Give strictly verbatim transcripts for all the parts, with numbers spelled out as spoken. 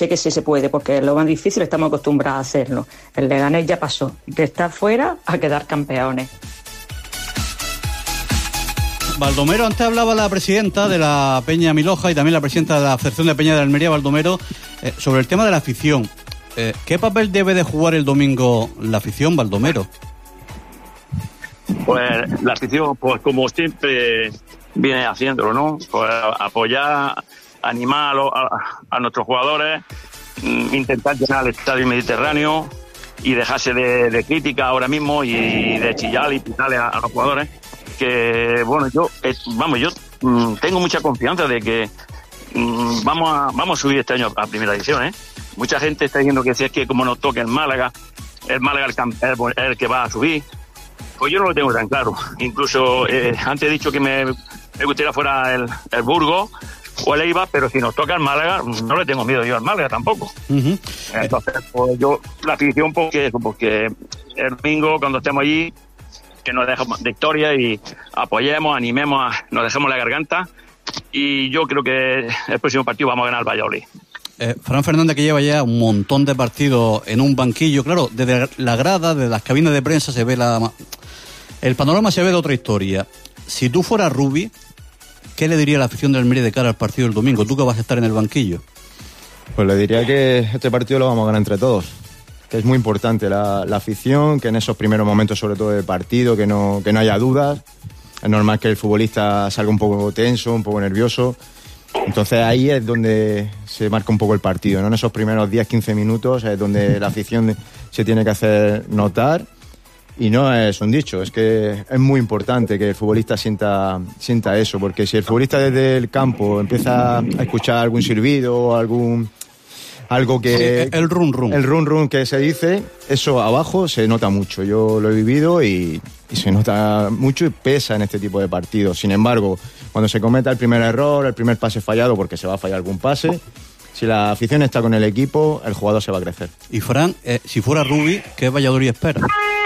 sé que sí se puede, porque lo más difícil estamos acostumbrados a hacerlo. El Leganés ya pasó, de estar fuera a quedar campeones. Baldomero, antes hablaba la presidenta de la Peña Miloja y también la presidenta de la Asociación de Peña de Almería, Baldomero, eh, sobre el tema de la afición. Eh, ¿Qué papel debe de jugar el domingo la afición, Baldomero? Pues la afición, pues como siempre viene haciéndolo, ¿no? Pues apoyar, animar a, los, a, a nuestros jugadores, intentar llenar el estadio Mediterráneo y dejarse de, de crítica ahora mismo y de chillar y pitarle a, a los jugadores. Que bueno, yo eh, vamos, yo mm, tengo mucha confianza de que mm, vamos a vamos a subir este año a primera división, ¿eh? Mucha gente está diciendo que si es que como nos toque el Málaga, el Málaga es el, el, el que va a subir. Pues yo no lo tengo tan claro. Incluso eh, antes he dicho que me, me gustaría fuera el, el Burgos o el Eibar, pero si nos toca el Málaga, no le tengo miedo yo al Málaga tampoco. Uh-huh. Entonces, pues yo la afición porque porque el domingo cuando estemos allí que nos dejemos de historia y apoyemos, animemos, a, nos dejemos la garganta y yo creo que el próximo partido vamos a ganar el Valladolid. Eh, Fran Fernández, que lleva ya un montón de partidos en un banquillo, claro, desde la grada, desde las cabinas de prensa se ve la... el panorama se ve de otra historia. Si tú fueras Rubi, ¿qué le diría a la afición del Almería de cara al partido del domingo? Tú que vas a estar en el banquillo. Pues le diría que este partido lo vamos a ganar entre todos. Que es muy importante la, la afición, que en esos primeros momentos, sobre todo de partido, que no, que no haya dudas. Es normal que el futbolista salga un poco tenso, un poco nervioso. Entonces ahí es donde se marca un poco el partido, ¿no? En esos primeros diez a quince minutos es donde la afición se tiene que hacer notar. Y no es un dicho, es que es muy importante que el futbolista sienta, sienta eso, porque si el futbolista desde el campo empieza a escuchar algún silbido o algún... algo que... Sí, el run run. El run run que se dice, eso abajo se nota mucho. Yo lo he vivido y, y se nota mucho y pesa en este tipo de partidos. Sin embargo, cuando se cometa el primer error, el primer pase fallado, porque se va a fallar algún pase, si la afición está con el equipo, el jugador se va a crecer. Y Fran, eh, si fuera Rubi, ¿qué Valladolid espera?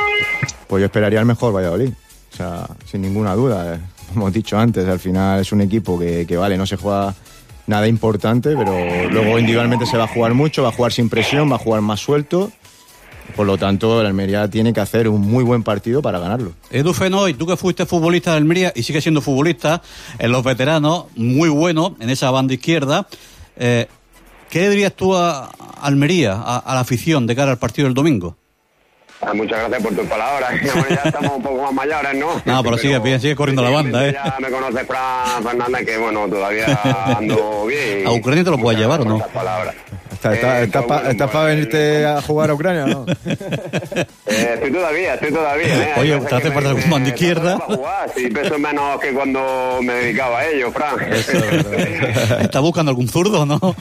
Pues yo esperaría el mejor Valladolid. O sea, sin ninguna duda. Como hemos dicho antes, al final es un equipo que, que vale, no se juega... nada importante, pero luego individualmente se va a jugar mucho, va a jugar sin presión, va a jugar más suelto. Por lo tanto, el Almería tiene que hacer un muy buen partido para ganarlo. Edu Fenoy, tú que fuiste futbolista de Almería y sigues siendo futbolista en los veteranos, muy bueno en esa banda izquierda, eh, ¿qué dirías tú a Almería, a, a la afición de cara al partido del domingo? Muchas gracias por tus palabras. Bueno, ya estamos un poco más mayores, ¿no? No, pero sigue bien, sigue corriendo la banda, ¿eh? Ya me conoces, Fran Fernández, que bueno, todavía ando bien. ¿A Ucrania te lo puedes llevar o no? ¿Estás está, está, eh, está, está para venirte a jugar a Ucrania o no? eh, estoy todavía, estoy todavía, ¿eh? Oye, ¿te hace falta algún mando izquierda? Sí, peso menos que cuando me dedicaba a ello, Fran. ¿Estás buscando algún zurdo o no?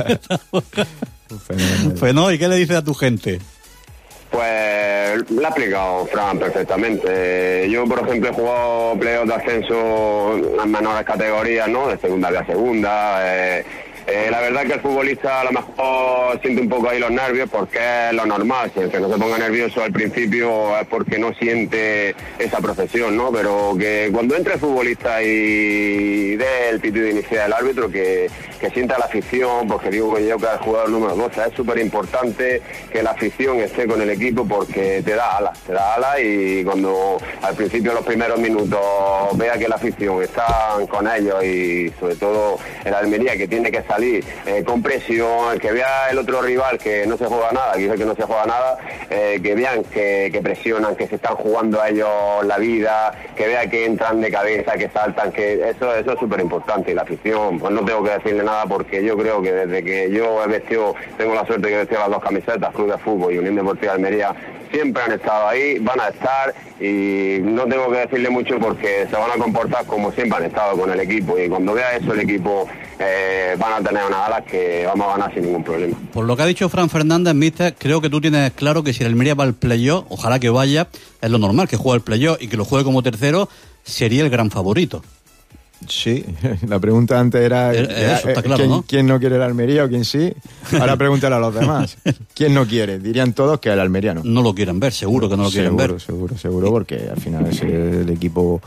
Fenoy, ¿qué le dices a tu gente? Pues lo ha explicado Fran perfectamente. Yo, por ejemplo, he jugado playoffs de ascenso en menores categorías, ¿no? De segunda a segunda. Eh, eh, la verdad que el futbolista a lo mejor siente un poco ahí los nervios porque es lo normal. Si el que no se ponga nervioso al principio es porque no siente esa profesión, ¿no? Pero que cuando entre el futbolista y dé el pitido inicial del árbitro, que, que sienta la afición, porque digo que yo que el jugador número doce es súper importante que la afición esté con el equipo porque te da alas, te da alas y cuando al principio los primeros minutos vea que la afición está con ellos y sobre todo el Almería que tiene que salir eh, con presión, que vea el otro rival que no se juega nada, que dice que no se juega nada, eh, que vean que, que presionan, que se están jugando a ellos la vida, que vea que entran de cabeza, que saltan, que eso, eso es súper importante y la afición, pues no tengo que decirle nada porque yo creo que desde que yo he vestido, tengo la suerte de que he vestido las dos camisetas, Club de Fútbol y Unión Deportiva Almería, siempre han estado ahí, van a estar y no tengo que decirle mucho porque se van a comportar como siempre han estado con el equipo y cuando vea eso el equipo eh, van a tener unas alas que vamos a ganar sin ningún problema. Por lo que ha dicho Fran Fernández, mister, creo que tú tienes claro que si el Almería va al playoff, ojalá que vaya, es lo normal que juegue el playoff y que lo juegue como tercero, sería el gran favorito. Sí, la pregunta antes era Eso, está claro, ¿quién, ¿no? ¿quién no quiere el Almería o quién sí? Ahora pregúntale a los demás. ¿Quién no quiere? Dirían todos que el Almería no. No lo quieren ver, seguro que no lo quieren seguro, ver. Seguro, seguro, porque al final es el equipo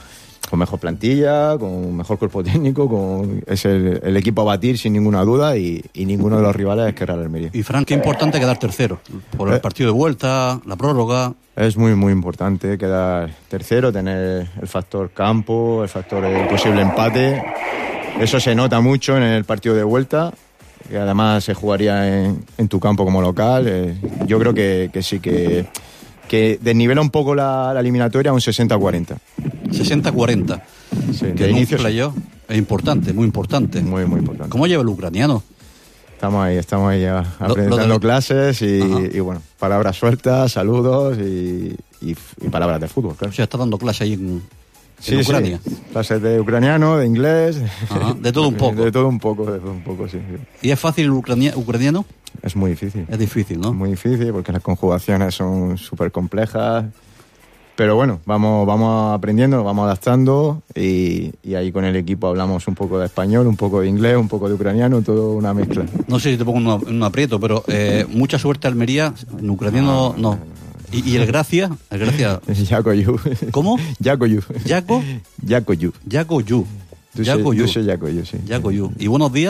con mejor plantilla, con mejor cuerpo técnico, con es el, el equipo a batir sin ninguna duda y, y ninguno de los rivales es que Real Almería. Y Fran, qué importante quedar tercero, por el Eh. partido de vuelta, la prórroga. Es muy, muy importante quedar tercero, tener el factor campo, el factor el posible empate. Eso se nota mucho en el partido de vuelta, que además se jugaría en, en tu campo como local. Eh, yo creo que, que sí, que, que desnivela un poco la, la eliminatoria a un sesenta cuarenta. sesenta cuarenta. Sí, Que de en un inicio sí. playoff es importante, muy importante. Muy, muy importante. ¿Cómo lleva el ucraniano? Estamos ahí, estamos ahí ya Lo- aprendiendo lo de- clases y, Ajá. y bueno, palabras sueltas, saludos y, y, y palabras de fútbol, O claro. sea, está dando clase ahí en, Sí, en sí. Ucrania. Clases de ucraniano, de inglés. Ajá, de todo un poco. De todo un poco, de todo un poco, sí. sí. ¿Y es fácil el ucrania- ucraniano? Es muy difícil. Es difícil, ¿no? Muy difícil porque las conjugaciones son súper complejas. Pero bueno, vamos, vamos aprendiendo, nos vamos adaptando y, y ahí con el equipo hablamos un poco de español, un poco de inglés, un poco de ucraniano, todo una mezcla. No sé si te pongo en un- en un aprieto, pero eh, mucha suerte Almería, en ucraniano no. ¿Y, y el Gracia? El Gracia, Yakoyu. ¿cómo? Yakoyu. Yaco, Yakoyu. Yacoyu. Tú Yacoyu. soy Yakoyu, sí. Yacoyu. ¿Y buenos días?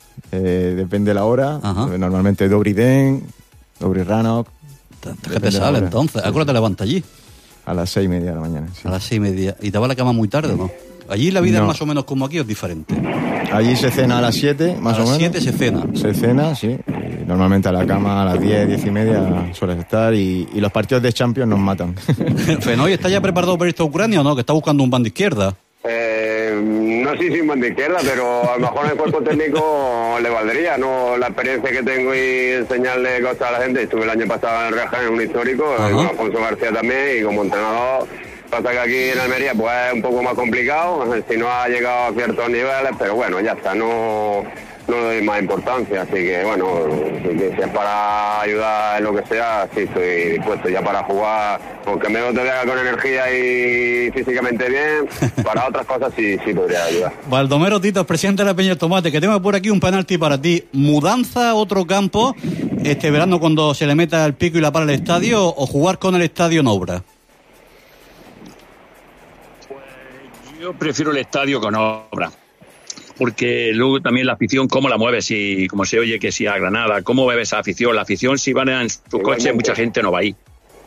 Eh, depende de la hora. Ajá. Normalmente Dobry Den, Dobry Ranok. ¿Qué Depende te de la sale hora. entonces? ¿A qué hora te levantas allí? A las seis y media de la mañana. Sí. A las seis y media. ¿Y te vas a la cama muy tarde o no? Allí la vida No. es más o menos como aquí, o es diferente. Allí se cena a las siete, más a o las menos. siete se cena. Se cena, sí. Y normalmente a la cama a las diez, diez y media sueles estar y, y los partidos de Champions nos matan. Fenoy, ¿está ya preparado para irte a Ucrania o no? Que está buscando un bando izquierda. Eh, no sé si un de izquierda, pero a lo mejor el cuerpo técnico le valdría, ¿no? La experiencia que tengo y enseñarle cosas a la gente. Estuve el año pasado en Reja, en un histórico, Ajá. y con Alfonso García también, y como entrenador. Pasa que aquí en Almería pues es un poco más complicado, si no ha llegado a ciertos niveles, pero bueno, ya está, no, no le doy más importancia, así que bueno, si si es para ayudar en lo que sea, sí estoy dispuesto ya para jugar, aunque me te vea con energía y físicamente bien, para otras cosas sí, sí podría ayudar. Baldomero Titos, presidente de la Peña del Tomate, que tengo por aquí un penalti para ti. ¿Mudanza a otro campo este verano cuando se le meta el pico y la pala al estadio o jugar con el estadio en obra? Yo prefiero el estadio con obra, porque luego también la afición, cómo la mueves, y como se oye que si a Granada, cómo mueve esa afición. La afición, si van en su coche, mucha gente no va ahí.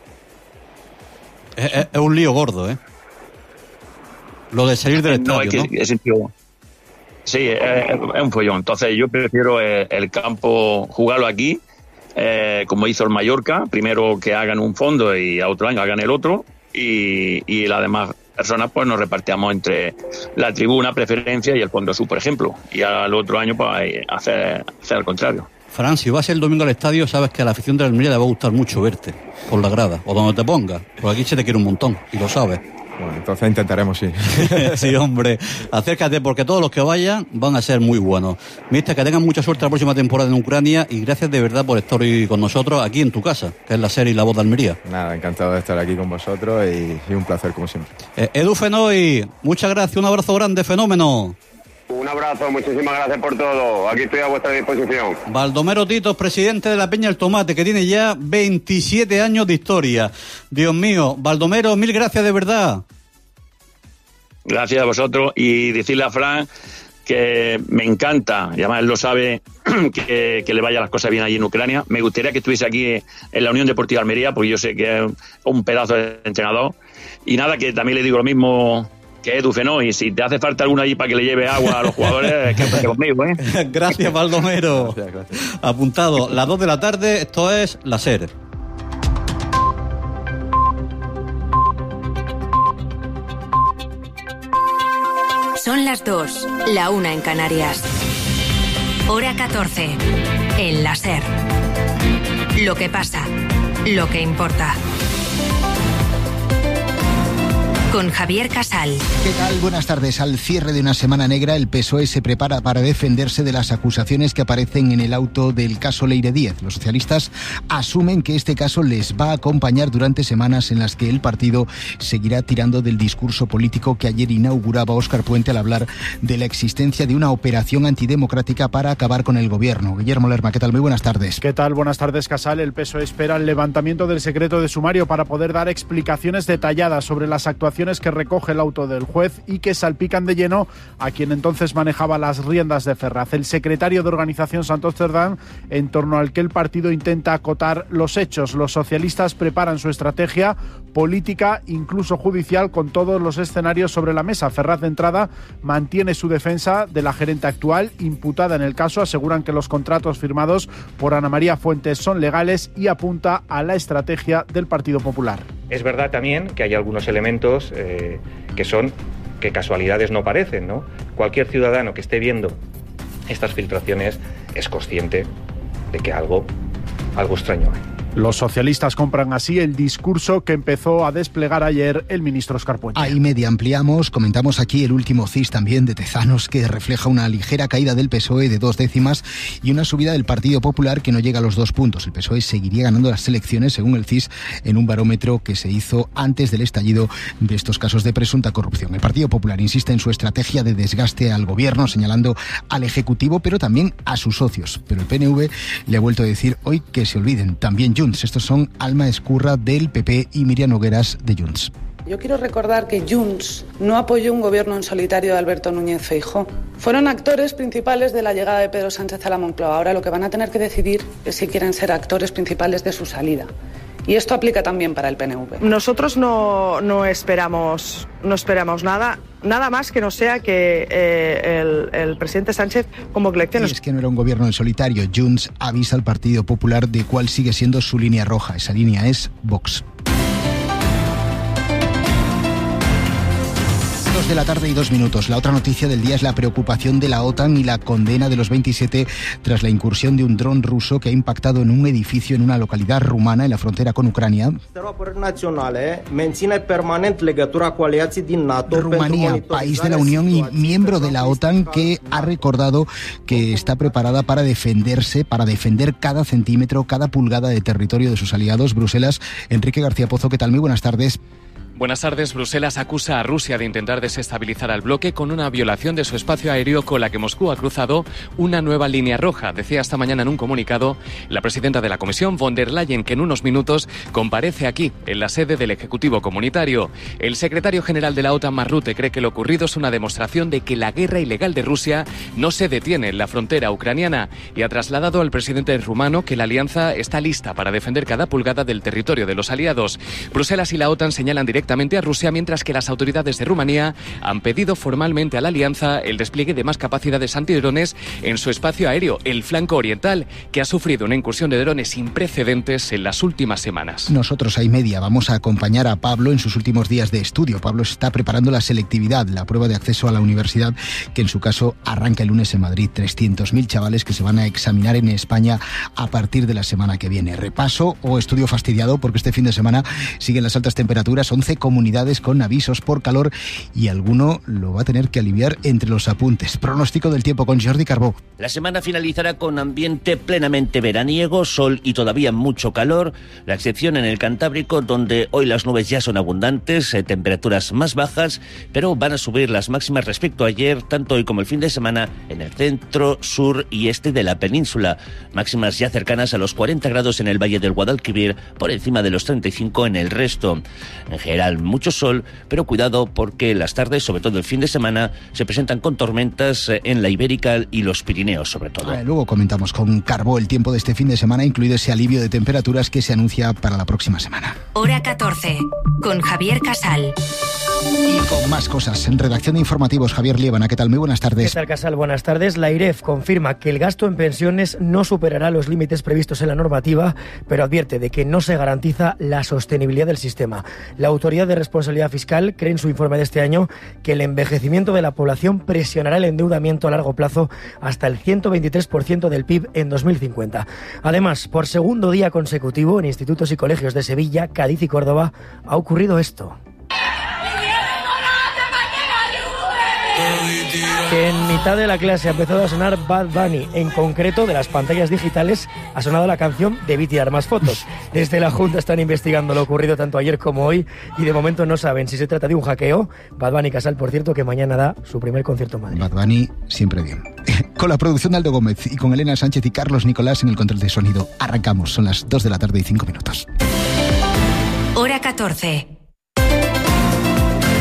Es, es- es un lío gordo, ¿eh? Lo de salir del No, estadio, es que ¿no? es sentido. Sí, es, es un follón. Entonces yo prefiero el, el campo, jugarlo aquí, eh, como hizo el Mallorca, primero que hagan un fondo y a otro año hagan el otro, y, y las demás personas pues nos repartíamos entre la tribuna, preferencia y el fondo sur, por ejemplo, y al otro año pues hacer, hacer al contrario. Fran, si vas el domingo al estadio, sabes que a la afición de la Almería le va a gustar mucho verte por la grada, o donde te pongas, porque aquí se te quiere un montón, y lo sabes. Bueno, entonces intentaremos, sí. Sí, hombre, acércate porque todos los que vayan van a ser muy buenos. Mister, que tengan mucha suerte la próxima temporada en Ucrania y gracias de verdad por estar hoy con nosotros aquí en tu casa, que es la serie La Voz de Almería. Nada, encantado de estar aquí con vosotros y, y un placer como siempre. Eh, Edu Fenoy, muchas gracias, un abrazo grande, fenómeno. Un abrazo, muchísimas gracias por todo, aquí estoy a vuestra disposición. Baldomero Titos, presidente de la Peña del Tomate, que tiene ya veintisiete años de historia. Dios mío, Baldomero, mil gracias de verdad. Gracias a vosotros, y decirle a Fran que me encanta, y además él lo sabe, que, que le vaya las cosas bien allí en Ucrania. Me gustaría que estuviese aquí en la Unión Deportiva Almería, porque yo sé que es un pedazo de entrenador. Y nada, que también le digo lo mismo que Edu Fenoy, y si te hace falta alguno allí para que le lleve agua a los jugadores, que esté conmigo, ¿eh? Gracias, Baldomero. Gracias, gracias. Apuntado, las dos de la tarde, esto es La SER. Son las dos, la una en Canarias. Hora catorce, en la SER. Lo que pasa, lo que importa. Con Javier Casal. ¿Qué tal? Buenas tardes. Al cierre de una semana negra, el P S O E se prepara para defenderse de las acusaciones que aparecen en el auto del caso Leire Díez. Los socialistas asumen que este caso les va a acompañar durante semanas en las que el partido seguirá tirando del discurso político que ayer inauguraba Óscar Puente al hablar de la existencia de una operación antidemocrática para acabar con el gobierno. Guillermo Lerma, ¿qué tal? Muy buenas tardes. ¿Qué tal? Buenas tardes, Casal. El P S O E espera el levantamiento del secreto de sumario para poder dar explicaciones detalladas sobre las actuaciones declaraciones que recoge el auto del juez y que salpican de lleno a quien entonces manejaba las riendas de Ferraz, el secretario de Organización Santosterdam, en torno al que el partido intenta acotar los hechos. Los socialistas preparan su estrategia política, incluso judicial, con todos los escenarios sobre la mesa. Ferraz, de entrada, mantiene su defensa de la gerente actual, imputada en el caso. Aseguran que los contratos firmados por Ana María Fuentes son legales y apunta a la estrategia del Partido Popular. Es verdad también que hay algunos elementos eh, que son que casualidades no parecen, ¿no? Cualquier ciudadano que esté viendo estas filtraciones es consciente de que algo, algo extraño hay. Los socialistas compran así el discurso que empezó a desplegar ayer el ministro Óscar Puente. Ahí media ampliamos, comentamos aquí el último C I S también de Tezanos, que refleja una ligera caída del P S O E de dos décimas y una subida del Partido Popular que no llega a los dos puntos. El P S O E seguiría ganando las elecciones, según el C I S, en un barómetro que se hizo antes del estallido de estos casos de presunta corrupción. El Partido Popular insiste en su estrategia de desgaste al gobierno, señalando al Ejecutivo, pero también a sus socios. Pero el P N V le ha vuelto a decir hoy que se olviden, también Junts. Estos son Alma Escurra del P P y Miriam Nogueras de Junts. Yo quiero recordar que Junts no apoyó un gobierno en solitario de Alberto Núñez Feijóo. Fueron actores principales de la llegada de Pedro Sánchez a la Moncloa. Ahora lo que van a tener que decidir es si quieren ser actores principales de su salida. Y esto aplica también para el P N V. Nosotros no, no esperamos no esperamos nada, nada más que no sea que eh, el, el presidente Sánchez convoque elecciones. Y es que no era un gobierno en solitario. Junts avisa al Partido Popular de cuál sigue siendo su línea roja. Esa línea es Vox. De la tarde y dos minutos. La otra noticia del día es la preocupación de la OTAN y la condena de los veintisiete tras la incursión de un dron ruso que ha impactado en un edificio en una localidad rumana en la frontera con Ucrania. Rumanía, país de la Unión y miembro de la OTAN, que ha recordado que está preparada para defenderse, para defender cada centímetro, cada pulgada de territorio de sus aliados. Bruselas, Enrique García Pozo, ¿qué tal? Muy buenas tardes. Buenas tardes. Bruselas acusa a Rusia de intentar desestabilizar al bloque con una violación de su espacio aéreo con la que Moscú ha cruzado una nueva línea roja. Decía esta mañana en un comunicado la presidenta de la Comisión, von der Leyen, que en unos minutos comparece aquí, en la sede del Ejecutivo Comunitario. El secretario general de la OTAN, Mark Rutte, cree que lo ocurrido es una demostración de que la guerra ilegal de Rusia no se detiene en la frontera ucraniana y ha trasladado al presidente rumano que la alianza está lista para defender cada pulgada del territorio de los aliados. Bruselas y la OTAN señalan directamente a Rusia, mientras que las autoridades de Rumanía han pedido formalmente a la alianza el despliegue de más capacidades antidrones en su espacio aéreo, el flanco oriental, que ha sufrido una incursión de drones sin precedentes en las últimas semanas. Nosotros, ahí media, vamos a acompañar a Pablo en sus últimos días de estudio. Pablo está preparando la selectividad, la prueba de acceso a la universidad, que en su caso arranca el lunes en Madrid. trescientos mil chavales que se van a examinar en España a partir de la semana que viene. Repaso o estudio fastidiado, porque este fin de semana siguen las altas temperaturas, once comunidades con avisos por calor y alguno lo va a tener que aliviar entre los apuntes. Pronóstico del tiempo con Jordi Carbó. La semana finalizará con ambiente plenamente veraniego, sol y todavía mucho calor, la excepción en el Cantábrico, donde hoy las nubes ya son abundantes, eh, temperaturas más bajas, pero van a subir las máximas respecto a ayer, tanto hoy como el fin de semana, en el centro, sur y este de la península. Máximas ya cercanas a los cuarenta grados en el Valle del Guadalquivir, por encima de los treinta y cinco en el resto. En general, mucho sol, pero cuidado porque las tardes, sobre todo el fin de semana, se presentan con tormentas en la Ibérica y los Pirineos, sobre todo. Ah, luego comentamos con Carbó el tiempo de este fin de semana, incluido ese alivio de temperaturas que se anuncia para la próxima semana. Hora catorce, con Javier Casal. Y con más cosas, en redacción de informativos, Javier Liébana, ¿qué tal? Muy buenas tardes. ¿Qué tal, Casal? Buenas tardes. La IREF confirma que el gasto en pensiones no superará los límites previstos en la normativa, pero advierte de que no se garantiza la sostenibilidad del sistema. La Autoridad de Responsabilidad Fiscal cree en su informe de este año que el envejecimiento de la población presionará el endeudamiento a largo plazo hasta el ciento veintitrés por ciento del P I B en dos mil cincuenta. Además, por segundo día consecutivo, en institutos y colegios de Sevilla, Cádiz y Córdoba, ha ocurrido esto. Que en mitad de la clase ha empezado a sonar Bad Bunny. En concreto, de las pantallas digitales ha sonado la canción Debí tirar más fotos. Desde la Junta están investigando lo ocurrido tanto ayer como hoy y de momento no saben si se trata de un hackeo. Bad Bunny, Casal, por cierto, que mañana da su primer concierto en Madrid. Bad Bunny siempre bien. Con la producción de Aldo Gómez y con Elena Sánchez y Carlos Nicolás en el control de sonido. Arrancamos, son las dos de la tarde y cinco minutos. Hora catorce.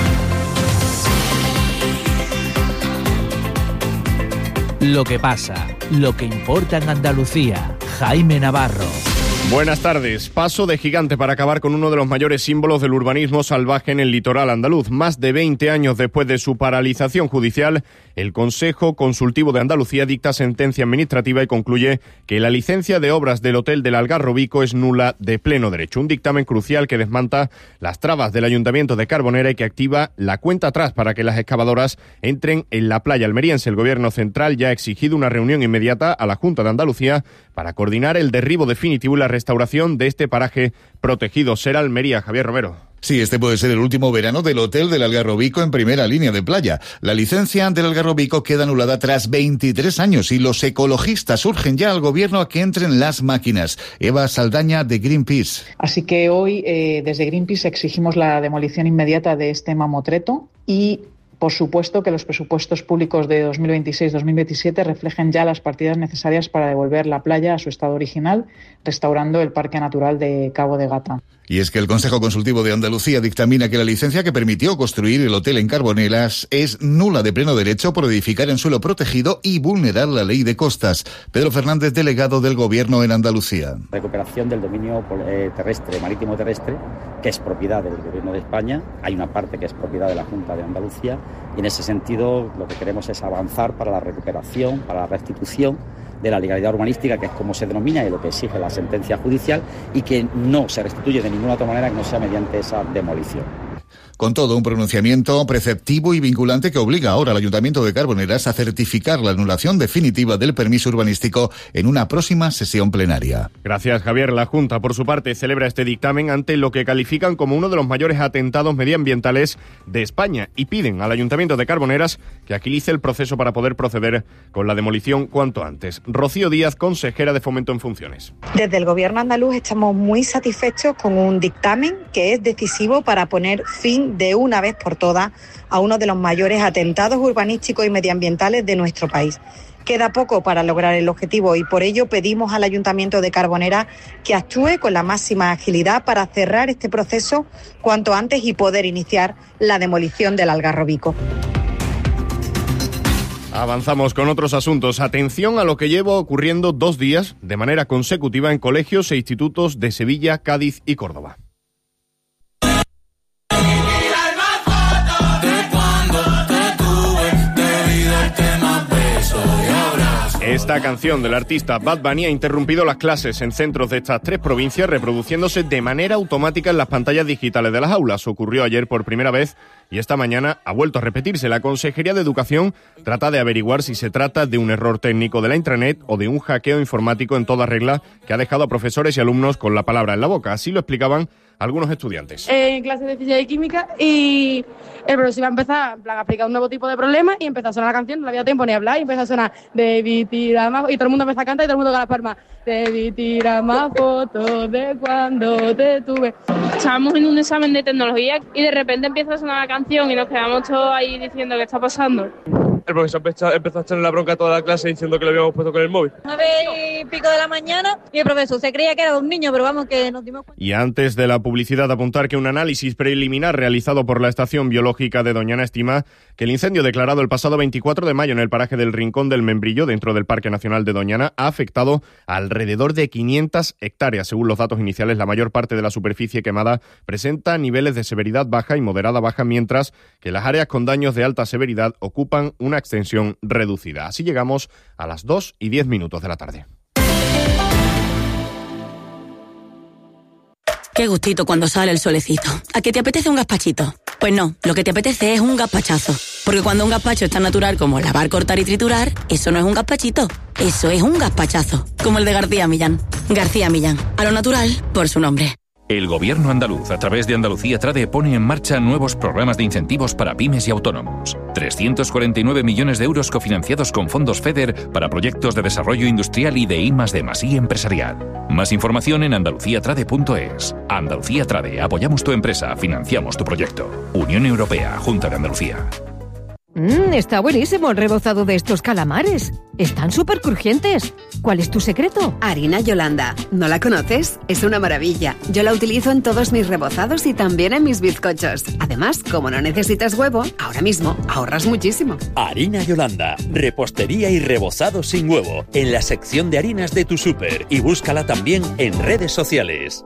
Lo que pasa, lo que importa en Andalucía. Jaime Navarro. Buenas tardes. Paso de gigante para acabar con uno de los mayores símbolos del urbanismo salvaje en el litoral andaluz. Más de veinte años después de su paralización judicial, el Consejo Consultivo de Andalucía dicta sentencia administrativa y concluye que la licencia de obras del Hotel del Algarrobico es nula de pleno derecho. Un dictamen crucial que desmanta las trabas del Ayuntamiento de Carbonera y que activa la cuenta atrás para que las excavadoras entren en la playa almeriense. El Gobierno central ya ha exigido una reunión inmediata a la Junta de Andalucía para coordinar el derribo definitivo y la restauración de este paraje protegido. Será Almería. Javier Romero. Sí, este puede ser el último verano del Hotel del Algarrobico en primera línea de playa. La licencia del Algarrobico queda anulada tras veintitrés años y los ecologistas urgen ya al Gobierno a que entren las máquinas. Eva Saldaña, de Greenpeace. Así que hoy, eh, desde Greenpeace, exigimos la demolición inmediata de este mamotreto y, por supuesto, que los presupuestos públicos de dos mil veintiséis dos mil veintisiete reflejen ya las partidas necesarias para devolver la playa a su estado original, restaurando el Parque Natural de Cabo de Gata. Y es que el Consejo Consultivo de Andalucía dictamina que la licencia que permitió construir el hotel en Carboneras es nula de pleno derecho por edificar en suelo protegido y vulnerar la ley de costas. Pedro Fernández, delegado del Gobierno en Andalucía. Recuperación del dominio terrestre, marítimo terrestre, que es propiedad del Gobierno de España. Hay una parte que es propiedad de la Junta de Andalucía y en ese sentido lo que queremos es avanzar para la recuperación, para la restitución de la legalidad urbanística, que es como se denomina y lo que exige la sentencia judicial, y que no se restituye de ninguna otra manera que no sea mediante esa demolición. Con todo, un pronunciamiento preceptivo y vinculante que obliga ahora al Ayuntamiento de Carboneras a certificar la anulación definitiva del permiso urbanístico en una próxima sesión plenaria. Gracias, Javier. La Junta, por su parte, celebra este dictamen ante lo que califican como uno de los mayores atentados medioambientales de España y piden al Ayuntamiento de Carboneras que agilice el proceso para poder proceder con la demolición cuanto antes. Rocío Díaz, consejera de Fomento en funciones. Desde el Gobierno andaluz estamos muy satisfechos con un dictamen que es decisivo para poner fin de una vez por todas a uno de los mayores atentados urbanísticos y medioambientales de nuestro país. Queda poco para lograr el objetivo y por ello pedimos al Ayuntamiento de Carbonera que actúe con la máxima agilidad para cerrar este proceso cuanto antes y poder iniciar la demolición del Algarrobico. Avanzamos con otros asuntos. Atención a lo que lleva ocurriendo dos días de manera consecutiva en colegios e institutos de Sevilla, Cádiz y Córdoba. Esta canción del artista Bad Bunny ha interrumpido las clases en centros de estas tres provincias, reproduciéndose de manera automática en las pantallas digitales de las aulas. Ocurrió ayer por primera vez y esta mañana ha vuelto a repetirse. La Consejería de Educación trata de averiguar si se trata de un error técnico de la intranet o de un hackeo informático en toda regla que ha dejado a profesores y alumnos con la palabra en la boca. Así lo explicaban algunos estudiantes. En clases de física y química, y el profesor iba a empezar en plan, a explicar un nuevo tipo de problema y empezó a sonar la canción, no había tiempo ni a hablar y empezó a sonar David tira más, y todo el mundo empezó a cantar y todo el mundo con las palmas. David tira más fotos de cuando te tuve. Estábamos en un examen de tecnología y de repente empieza a sonar la canción y nos quedamos todos ahí diciendo qué está pasando. El profesor empezó a echarle la bronca a toda la clase diciendo que lo habíamos puesto con el móvil. nueve y pico de la mañana y el profesor se creía que era un niño, pero vamos, que nos dimos cuenta. Y antes de la publicidad, apuntar que un análisis preliminar realizado por la Estación Biológica de Doñana estima que el incendio declarado el pasado veinticuatro de mayo en el paraje del Rincón del Membrillo, dentro del Parque Nacional de Doñana, ha afectado a alrededor de quinientas hectáreas. Según los datos iniciales, la mayor parte de la superficie quemada presenta niveles de severidad baja y moderada baja, mientras que las áreas con daños de alta severidad ocupan una extensión reducida. Así llegamos a las dos y diez minutos de la tarde. Qué gustito cuando sale el solecito. ¿A qué te apetece un gazpachito? Pues no, lo que te apetece es un gazpachazo. Porque cuando un gazpacho es tan natural como lavar, cortar y triturar, eso no es un gazpachito, eso es un gazpachazo. Como el de García Millán. García Millán, a lo natural por su nombre. El Gobierno andaluz, a través de Andalucía Trade, pone en marcha nuevos programas de incentivos para pymes y autónomos. trescientos cuarenta y nueve millones de euros cofinanciados con fondos FEDER para proyectos de desarrollo industrial y de I más D más I empresarial. Más información en andalucía trade punto es. Andalucía Trade, apoyamos tu empresa, financiamos tu proyecto. Unión Europea, Junta de Andalucía. Mmm, está buenísimo el rebozado de estos calamares. Están súper crujientes. ¿Cuál es tu secreto? Harina Yolanda. ¿No la conoces? Es una maravilla. Yo la utilizo en todos mis rebozados y también en mis bizcochos. Además, como no necesitas huevo, ahora mismo ahorras muchísimo. Harina Yolanda. Repostería y rebozado sin huevo. En la sección de harinas de tu súper. Y búscala también en redes sociales.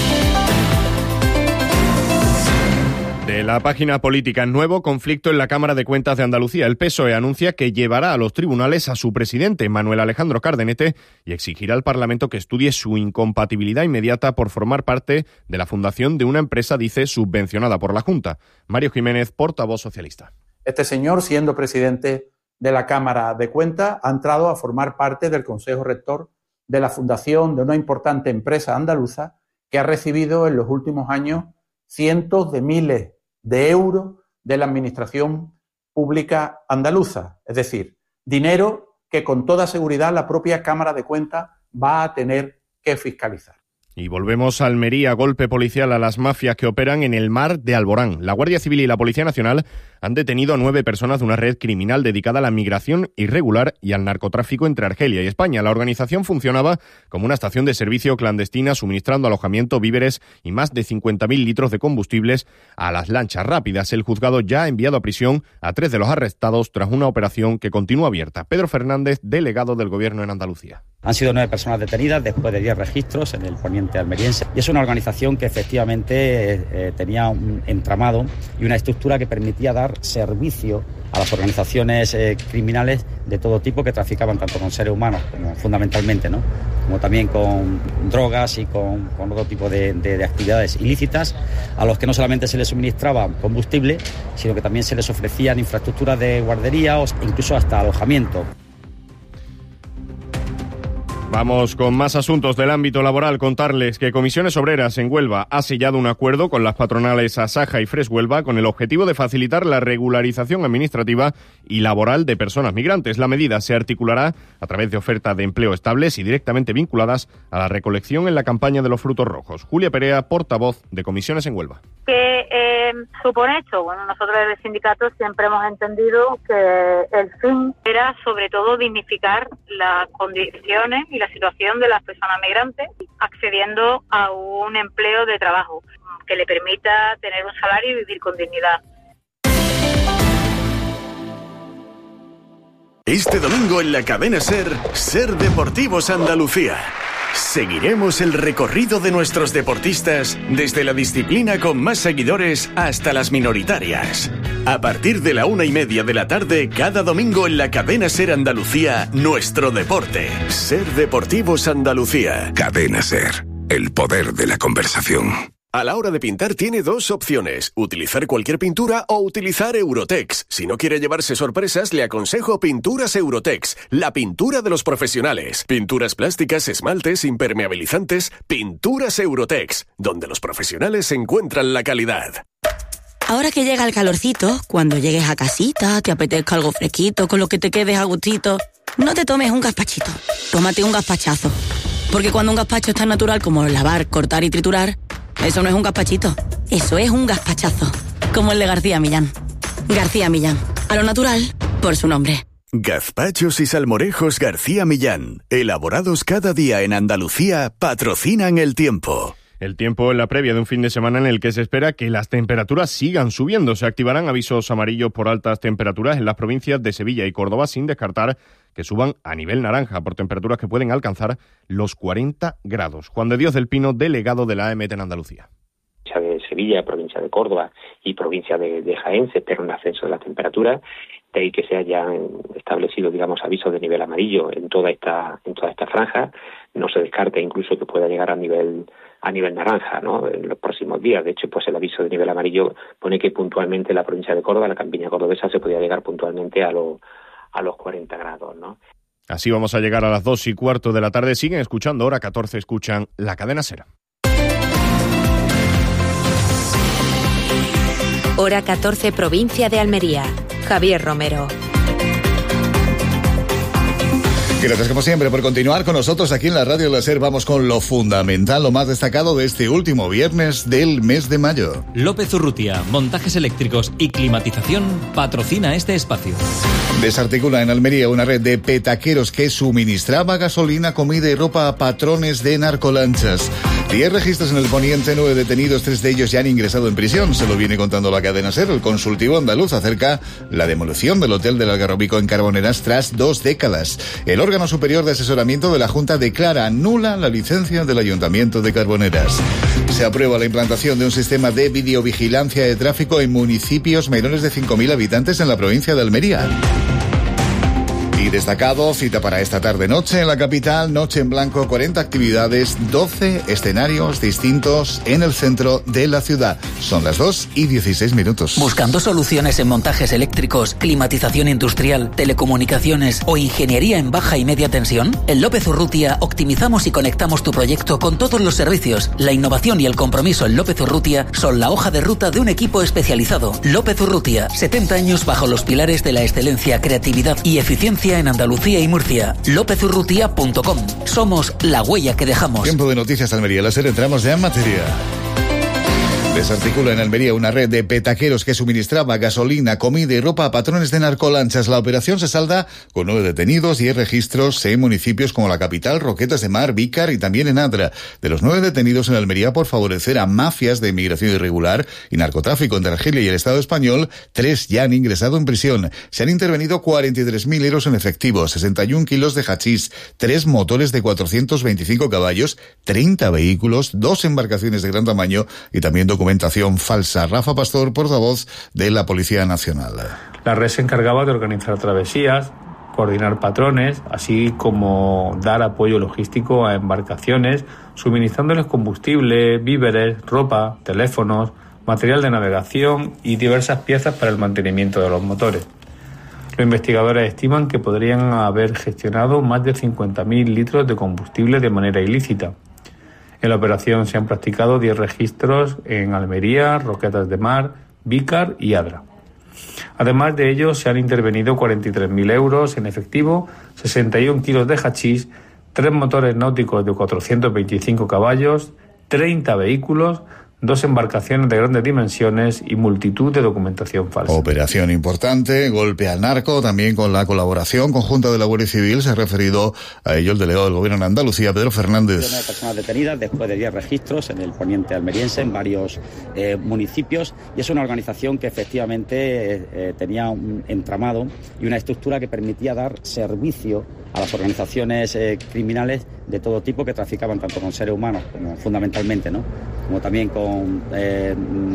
De la página política, nuevo conflicto en la Cámara de Cuentas de Andalucía. El P S O E anuncia que llevará a los tribunales a su presidente, Manuel Alejandro Cardenete, y exigirá al Parlamento que estudie su incompatibilidad inmediata por formar parte de la fundación de una empresa, dice, subvencionada por la Junta. Mario Jiménez, portavoz socialista. Este señor, siendo presidente de la Cámara de Cuentas, ha entrado a formar parte del Consejo Rector de la fundación de una importante empresa andaluza que ha recibido en los últimos años cientos de miles de euros de la Administración Pública Andaluza. Es decir, dinero que con toda seguridad la propia Cámara de Cuentas va a tener que fiscalizar. Y volvemos a Almería, golpe policial a las mafias que operan en el mar de Alborán. La Guardia Civil y la Policía Nacional han detenido a nueve personas de una red criminal dedicada a la migración irregular y al narcotráfico entre Argelia y España. La organización funcionaba como una estación de servicio clandestina, suministrando alojamiento, víveres y más de cincuenta mil litros de combustibles a las lanchas rápidas. El juzgado ya ha enviado a prisión a tres de los arrestados tras una operación que continúa abierta. Pedro Fernández, delegado del Gobierno en Andalucía. Han sido nueve personas detenidas después de diez registros en el poniente almeriense. Y es una organización que efectivamente eh, tenía un entramado y una estructura que permitía dar servicio a las organizaciones eh, criminales de todo tipo que traficaban tanto con seres humanos, como fundamentalmente, ¿no? como también con drogas y con, con otro tipo de, de, de actividades ilícitas, a los que no solamente se les suministraba combustible, sino que también se les ofrecían infraestructuras de guardería o incluso hasta alojamiento. Vamos con más asuntos del ámbito laboral. Contarles que Comisiones Obreras en Huelva ha sellado un acuerdo con las patronales Asaja y Fresh Huelva con el objetivo de facilitar la regularización administrativa y laboral de personas migrantes. La medida se articulará a través de ofertas de empleo estables y directamente vinculadas a la recolección en la campaña de los frutos rojos. Julia Perea, portavoz de Comisiones en Huelva. ¿Qué eh, supone esto? Bueno, nosotros desde el sindicato siempre hemos entendido que el fin era sobre todo dignificar las condiciones y la situación de las personas migrantes accediendo a un empleo de trabajo que le permita tener un salario y vivir con dignidad. Este domingo en la cadena SER, SER Deportivos Andalucía. Seguiremos el recorrido de nuestros deportistas desde la disciplina con más seguidores hasta las minoritarias. A partir de la una y media de la tarde, cada domingo en la cadena SER Andalucía, nuestro deporte. SER Deportivos Andalucía. Cadena SER, el poder de la conversación. A la hora de pintar tiene dos opciones, utilizar cualquier pintura o utilizar Eurotex. Si no quiere llevarse sorpresas, le aconsejo Pinturas Eurotex, la pintura de los profesionales. Pinturas plásticas, esmaltes, impermeabilizantes, Pinturas Eurotex, donde los profesionales encuentran la calidad. Ahora que llega el calorcito, cuando llegues a casita, te apetezca algo fresquito, con lo que te quedes a gustito, no te tomes un gazpachito, tómate un gazpachazo. Porque cuando un gazpacho es tan natural como lavar, cortar y triturar, eso no es un gazpachito, eso es un gazpachazo, como el de García Millán. García Millán, a lo natural, por su nombre. Gazpachos y salmorejos García Millán, elaborados cada día en Andalucía, patrocinan el tiempo. El tiempo en la previa de un fin de semana en el que se espera que las temperaturas sigan subiendo. Se activarán avisos amarillos por altas temperaturas en las provincias de Sevilla y Córdoba, sin descartar que suban a nivel naranja por temperaturas que pueden alcanzar los cuarenta grados. Juan de Dios del Pino, delegado de la A E M E T en Andalucía. Provincia de Sevilla, provincia de Córdoba y provincia de, de Jaén se espera un ascenso de las temperaturas, de ahí que se hayan establecido, digamos, avisos de nivel amarillo en toda esta en toda esta franja. No se descarta incluso que pueda llegar a nivel a nivel naranja, ¿no?, en los próximos días. De hecho, pues el aviso de nivel amarillo pone que puntualmente la provincia de Córdoba, la campiña cordobesa, se podría llegar puntualmente a los a los cuarenta grados, ¿no? Así vamos a llegar a las dos y cuarto de la tarde. Siguen escuchando, hora catorce, escuchan la cadena SER. Hora catorce, provincia de Almería. Javier Romero. Gracias como siempre por continuar con nosotros aquí en la Radio La SER. Vamos con lo fundamental, lo más destacado de este último viernes del mes de mayo. López Urrutia, montajes eléctricos y climatización, patrocina este espacio. Desarticula en Almería una red de petaqueros que suministraba gasolina, comida y ropa a patrones de narcolanchas. Diez registros en el poniente, nueve detenidos, tres de ellos ya han ingresado en prisión. Se lo viene contando la cadena SER. El consultivo andaluz acerca la demolición del hotel del Algarrobico en Carboneras tras dos décadas. El órgano superior de asesoramiento de la Junta declara nula la licencia del Ayuntamiento de Carboneras. Se aprueba la implantación de un sistema de videovigilancia de tráfico en municipios menores de cinco mil habitantes en la provincia de Almería. Y destacado, cita para esta tarde-noche en la capital, Noche en Blanco, cuarenta actividades, doce escenarios distintos en el centro de la ciudad. Son las dos y dieciséis minutos. ¿Buscando soluciones en montajes eléctricos, climatización industrial, telecomunicaciones o ingeniería en baja y media tensión? En López Urrutia optimizamos y conectamos tu proyecto con todos los servicios. La innovación y el compromiso en López Urrutia son la hoja de ruta de un equipo especializado. López Urrutia, setenta años bajo los pilares de la excelencia, creatividad y eficiencia en Andalucía y Murcia. lópez urrutia punto com. Somos la huella que dejamos. Tiempo de noticias Almería. La SER, entramos ya en materia. Desarticula en Almería una red de petaqueros que suministraba gasolina, comida y ropa a patrones de narcolanchas. La operación se salda con nueve detenidos y diez registros en municipios como la capital, Roquetas de Mar, Vícar y también en Adra. De los nueve detenidos en Almería por favorecer a mafias de inmigración irregular y narcotráfico entre Argelia y el Estado español, tres ya han ingresado en prisión. Se han intervenido cuarenta y tres mil euros en efectivo, sesenta y un kilos de hachís, tres motores de cuatrocientos veinticinco caballos, treinta vehículos, dos embarcaciones de gran tamaño y también documentación falsa. Rafa Pastor, portavoz de la Policía Nacional. La red se encargaba de organizar travesías, coordinar patrones, así como dar apoyo logístico a embarcaciones, suministrándoles combustible, víveres, ropa, teléfonos, material de navegación y diversas piezas para el mantenimiento de los motores. Los investigadores estiman que podrían haber gestionado más de cincuenta mil litros de combustible de manera ilícita. En la operación se han practicado diez registros en Almería, Roquetas de Mar, Vícar y Adra. Además de ello, se han intervenido cuarenta y tres mil euros en efectivo, sesenta y un kilos de hachís, tres motores náuticos de cuatrocientos veinticinco caballos, treinta vehículos, dos embarcaciones de grandes dimensiones y multitud de documentación falsa. Operación importante, golpe al narco, también con la colaboración conjunta de la Guardia Civil. Se ha referido a ello el delegado del Gobierno en Andalucía, Pedro Fernández. Hay personas detenidas después de diez registros en el poniente almeriense, en varios eh, municipios, y es una organización que efectivamente eh, tenía un entramado y una estructura que permitía dar servicio a las organizaciones eh, criminales de todo tipo que traficaban tanto con seres humanos, como fundamentalmente, ¿no?, como también con eh,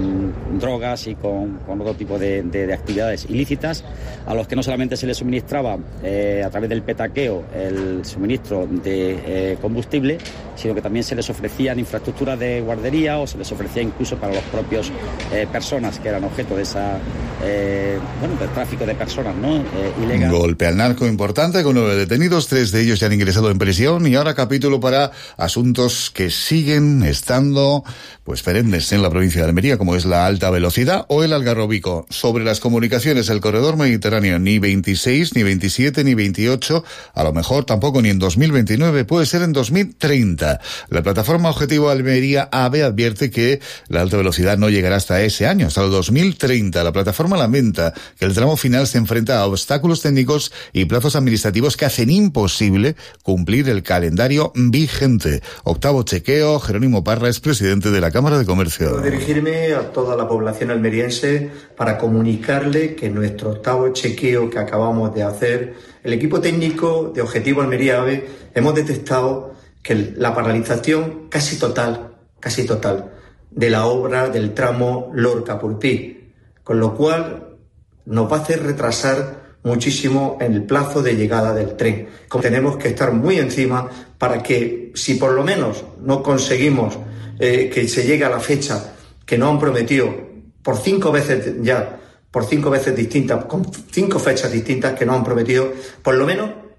drogas y con, con otro tipo de, de, de actividades ilícitas, a los que no solamente se les suministraba eh, a través del petaqueo el suministro de eh, combustible, sino que también se les ofrecían infraestructuras de guardería o se les ofrecía incluso para los propios eh, personas que eran objeto de esa eh, bueno, del tráfico de personas, ¿no?, eh, ilegal. Golpe al narco importante con nueve detenidos, tres de ellos ya han ingresado en prisión y ahora capítulo para asuntos que siguen estando pues perennes en la provincia de Almería, como es la alta velocidad o el Algarrobico. Sobre las comunicaciones, el corredor mediterráneo, ni veintiséis, ni veintisiete, ni veintiocho, a lo mejor tampoco ni en dos mil veintinueve, puede ser en dos mil treinta. La plataforma Objetivo Almería AVE advierte que la alta velocidad no llegará hasta ese año, hasta el dos mil treinta. La plataforma lamenta que el tramo final se enfrenta a obstáculos técnicos y plazos administrativos que hacen imposible cumplir el calendario vigente. Octavo chequeo, Jerónimo Parra es presidente de la Cámara de Comercio. Quiero dirigirme a toda la población almeriense para comunicarle que nuestro octavo chequeo que acabamos de hacer, el equipo técnico de Objetivo Almería AVE, hemos detectado que la paralización casi total, casi total, de la obra del tramo Lorca-Purpí, con lo cual nos va a hacer retrasar muchísimo en el plazo de llegada del tren. Tenemos que estar muy encima para que, si por lo menos no conseguimos eh, que se llegue a la fecha que nos han prometido por cinco veces ya, por cinco veces distintas, con cinco fechas distintas que nos han prometido, por lo menos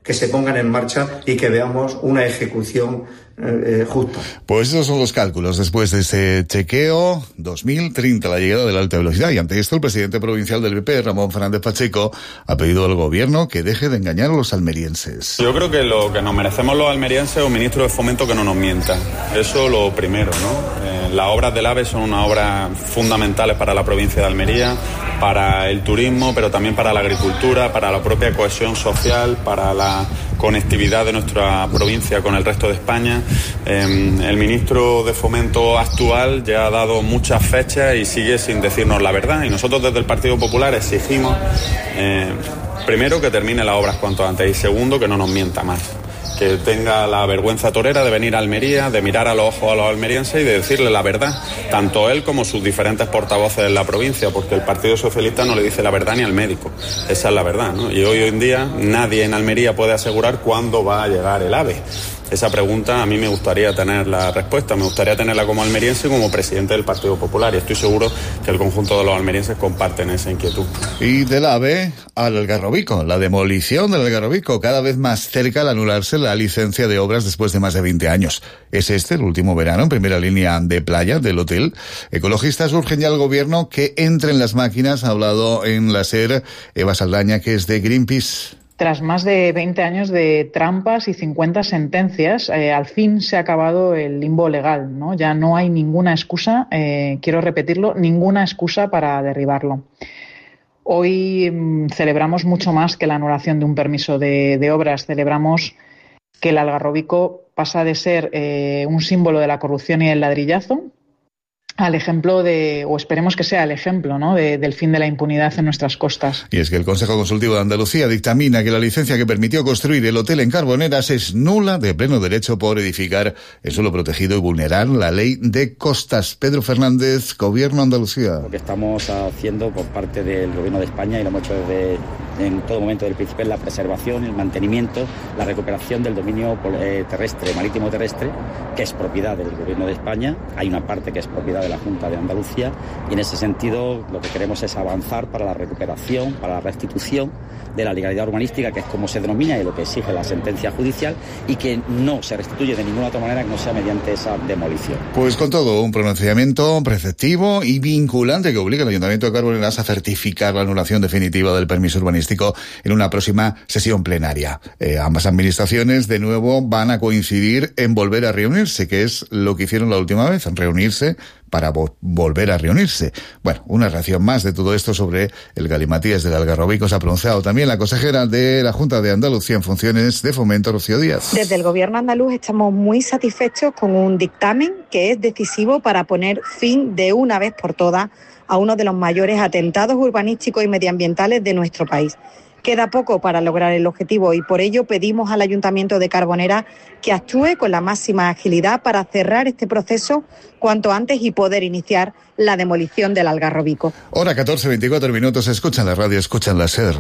que se pongan en marcha y que veamos una ejecución eh, justa. Pues esos son los cálculos después de ese chequeo dos mil treinta, la llegada de la alta velocidad. Y ante esto, el presidente provincial del B P, Ramón Fernández Pacheco, ha pedido al gobierno que deje de engañar a los almerienses. Yo creo que lo que nos merecemos los almerienses es un ministro de Fomento que no nos mienta. Eso lo primero, ¿no? Eh, las obras del AVE son unas obras fundamentales para la provincia de Almería, para el turismo, pero también para la agricultura, para la propia cohesión social, para la conectividad de nuestra provincia con el resto de España. Eh, el ministro de Fomento actual ya ha dado muchas fechas y sigue sin decirnos la verdad. Y nosotros desde el Partido Popular exigimos, eh, primero, que termine las obras cuanto antes y segundo, que no nos mienta más. Que tenga la vergüenza torera de venir a Almería, de mirar a los ojos a los almerienses y de decirle la verdad, tanto él como sus diferentes portavoces en la provincia, porque el Partido Socialista no le dice la verdad ni al médico. Esa es la verdad, ¿no? Y hoy en día nadie en Almería puede asegurar cuándo va a llegar el AVE. Esa pregunta a mí me gustaría tener la respuesta, me gustaría tenerla como almeriense y como presidente del Partido Popular, y estoy seguro que el conjunto de los almerienses comparten esa inquietud. Y del AVE al Algarrobico, la demolición del Algarrobico, cada vez más cerca al anularse la licencia de obras después de más de veinte años. Es este el último verano en primera línea de playa del hotel. Ecologistas urgen ya al gobierno que entren las máquinas. Ha hablado en la SER Eva Saldaña, que es de Greenpeace. Tras más de veinte años de trampas y cincuenta sentencias, eh, al fin se ha acabado el limbo legal, ¿no? Ya no hay ninguna excusa, eh, quiero repetirlo, ninguna excusa para derribarlo. Hoy mmm, celebramos mucho más que la anulación de un permiso de, de obras. Celebramos que el Algarrobico pasa de ser eh, un símbolo de la corrupción y el ladrillazo al ejemplo de, o esperemos que sea el ejemplo, ¿no?, de, del fin de la impunidad en nuestras costas. Y es que el Consejo Consultivo de Andalucía dictamina que la licencia que permitió construir el hotel en Carboneras es nula de pleno derecho por edificar en suelo protegido y vulnerar la ley de costas. Pedro Fernández, Gobierno de Andalucía. Lo que estamos haciendo por parte del Gobierno de España, y lo hemos hecho desde en todo momento del principio, es la preservación, el mantenimiento, la recuperación del dominio terrestre, marítimo terrestre, que es propiedad del Gobierno de España. Hay una parte que es propiedad de la Junta de Andalucía, y en ese sentido lo que queremos es avanzar para la recuperación, para la restitución de la legalidad urbanística, que es como se denomina y lo que exige la sentencia judicial, y que no se restituye de ninguna otra manera que no sea mediante esa demolición. Pues con todo, un pronunciamiento preceptivo y vinculante que obliga al Ayuntamiento de Carboneras a certificar la anulación definitiva del permiso urbanístico en una próxima sesión plenaria. Eh, ambas administraciones de nuevo van a coincidir en volver a reunirse, que es lo que hicieron la última vez, reunirse para vo- volver a reunirse. Bueno, una reacción más de todo esto sobre el galimatías del Algarrobico se ha pronunciado también la consejera de la Junta de Andalucía en funciones de Fomento, Rocío Díaz. Desde el Gobierno andaluz estamos muy satisfechos con un dictamen que es decisivo para poner fin de una vez por todas a uno de los mayores atentados urbanísticos y medioambientales de nuestro país. Queda poco para lograr el objetivo y por ello pedimos al Ayuntamiento de Carboneras que actúe con la máxima agilidad para cerrar este proceso cuanto antes y poder iniciar la demolición del Algarrobico. Hora catorce, veinticuatro minutos, escuchan la radio, escuchan la SER.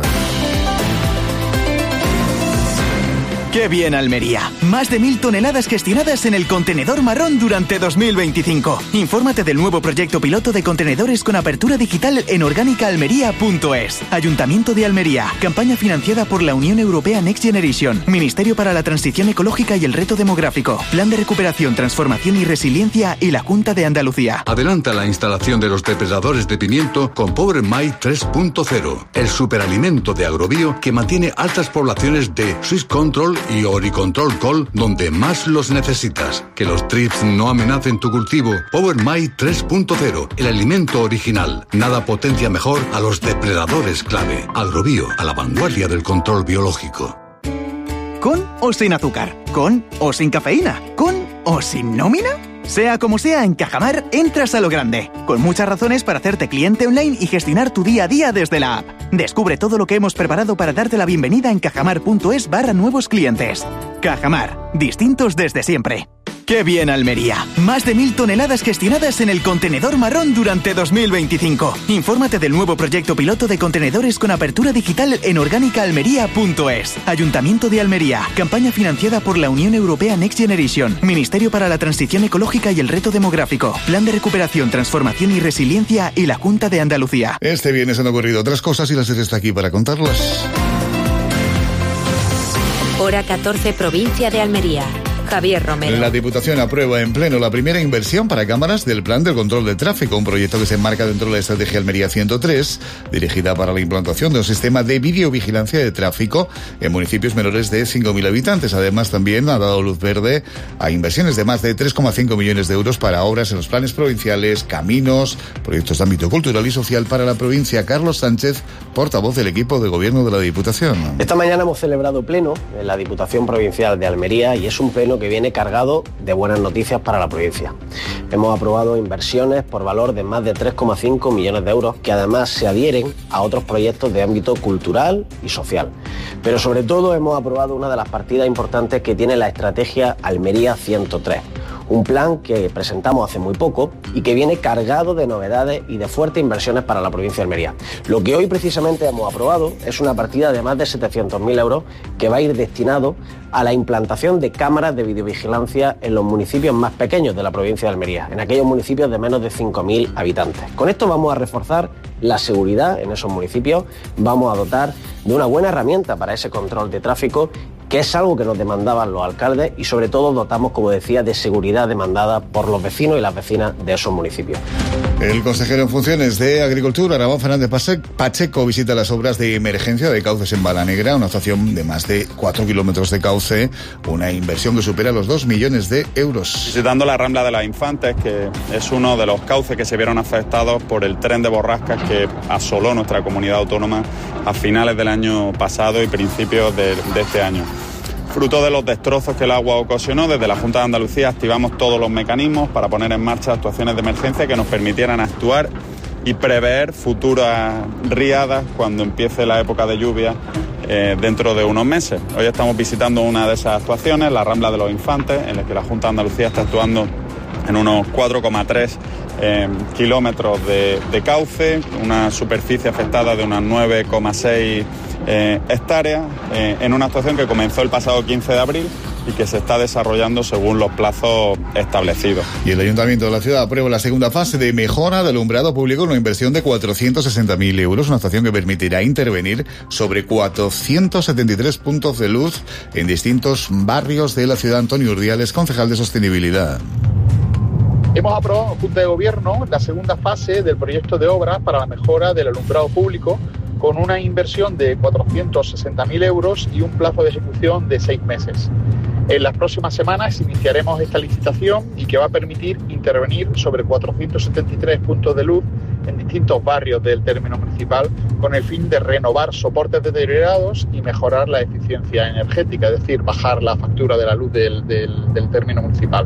¡Qué bien, Almería! Más de mil toneladas gestionadas en el contenedor marrón durante dos mil veinticinco. Infórmate del nuevo proyecto piloto de contenedores con apertura digital en orgánica almería punto es. Ayuntamiento de Almería. Campaña financiada por la Unión Europea Next Generation. Ministerio para la Transición Ecológica y el Reto Demográfico. Plan de Recuperación, Transformación y Resiliencia y la Junta de Andalucía. Adelanta la instalación de los depredadores de pimiento con Power My tres punto cero. El superalimento de Agrobio que mantiene altas poblaciones de Swiss Control y Oricontrol Col donde más los necesitas. Que los trips no amenacen tu cultivo. Power My tres punto cero, el alimento original. Nada potencia mejor a los depredadores clave. Agrobio, a la vanguardia del control biológico. ¿Con o sin azúcar? ¿Con o sin cafeína? ¿Con o sin nómina? Sea como sea, en Cajamar entras a lo grande, con muchas razones para hacerte cliente online y gestionar tu día a día desde la app. Descubre todo lo que hemos preparado para darte la bienvenida en cajamar punto es barra nuevos clientes. Cajamar, distintos desde siempre. ¡Qué bien, Almería! Más de mil toneladas gestionadas en el contenedor marrón durante dos mil veinticinco. Infórmate del nuevo proyecto piloto de contenedores con apertura digital en orgánica almería punto es. Ayuntamiento de Almería. Campaña financiada por la Unión Europea Next Generation. Ministerio para la Transición Ecológica y el Reto Demográfico. Plan de Recuperación, Transformación y Resiliencia y la Junta de Andalucía. Este viernes han ocurrido otras cosas y la SER está aquí para contarlas. Hora catorce, provincia de Almería. Javier Romero. La Diputación aprueba en pleno la primera inversión para cámaras del Plan de Control de Tráfico, un proyecto que se enmarca dentro de la Estrategia Almería ciento tres, dirigida para la implantación de un sistema de videovigilancia de tráfico en municipios menores de cinco mil habitantes. Además, también ha dado luz verde a inversiones de más de tres coma cinco millones de euros para obras en los planes provinciales, caminos, proyectos de ámbito cultural y social para la provincia. Carlos Sánchez, portavoz del equipo de gobierno de la Diputación. Esta mañana hemos celebrado pleno en la Diputación Provincial de Almería y es un pleno que viene cargado de buenas noticias para la provincia. Hemos aprobado inversiones por valor de más de tres coma cinco millones de euros que además se adhieren a otros proyectos de ámbito cultural y social. Pero sobre todo hemos aprobado una de las partidas importantes que tiene la Estrategia Almería ciento tres. Un plan que presentamos hace muy poco y que viene cargado de novedades y de fuertes inversiones para la provincia de Almería. Lo que hoy precisamente hemos aprobado es una partida de más de setecientos mil euros que va a ir destinado a la implantación de cámaras de videovigilancia en los municipios más pequeños de la provincia de Almería, en aquellos municipios de menos de cinco mil habitantes. Con esto vamos a reforzar la seguridad en esos municipios, vamos a dotar de una buena herramienta para ese control de tráfico, que es algo que nos demandaban los alcaldes y sobre todo dotamos, como decía, de seguridad demandada por los vecinos y las vecinas de esos municipios. El consejero en funciones de Agricultura, Ramón Fernández Pacheco, visita las obras de emergencia de cauces en Balanegra, una estación de más de cuatro kilómetros de cauce, una inversión que supera los dos millones de euros. Visitando la Rambla de las Infantes, que es uno de los cauces que se vieron afectados por el tren de borrascas que asoló nuestra comunidad autónoma a finales del año pasado y principios de, de este año. Fruto de los destrozos que el agua ocasionó, desde la Junta de Andalucía activamos todos los mecanismos para poner en marcha actuaciones de emergencia que nos permitieran actuar y prever futuras riadas cuando empiece la época de lluvia eh, dentro de unos meses. Hoy estamos visitando una de esas actuaciones, la Rambla de los Infantes, en la que la Junta de Andalucía está actuando en unos cuatro coma tres eh, kilómetros de, de cauce, una superficie afectada de unas nueve coma seis eh, hectáreas, eh, en una actuación que comenzó el pasado quince de abril y que se está desarrollando según los plazos establecidos. Y el Ayuntamiento de la ciudad aprueba la segunda fase de mejora del alumbrado público, una inversión de cuatrocientos sesenta mil euros, una actuación que permitirá intervenir sobre cuatrocientos setenta y tres puntos de luz en distintos barrios de la ciudad. Antonio Urdiales, concejal de Sostenibilidad. Hemos aprobado en Junta de Gobierno la segunda fase del proyecto de obras para la mejora del alumbrado público con una inversión de cuatrocientos sesenta mil euros y un plazo de ejecución de seis meses. En las próximas semanas iniciaremos esta licitación y que va a permitir intervenir sobre cuatrocientos setenta y tres puntos de luz en distintos barrios del término municipal con el fin de renovar soportes deteriorados y mejorar la eficiencia energética, es decir, bajar la factura de la luz del, del, del término municipal.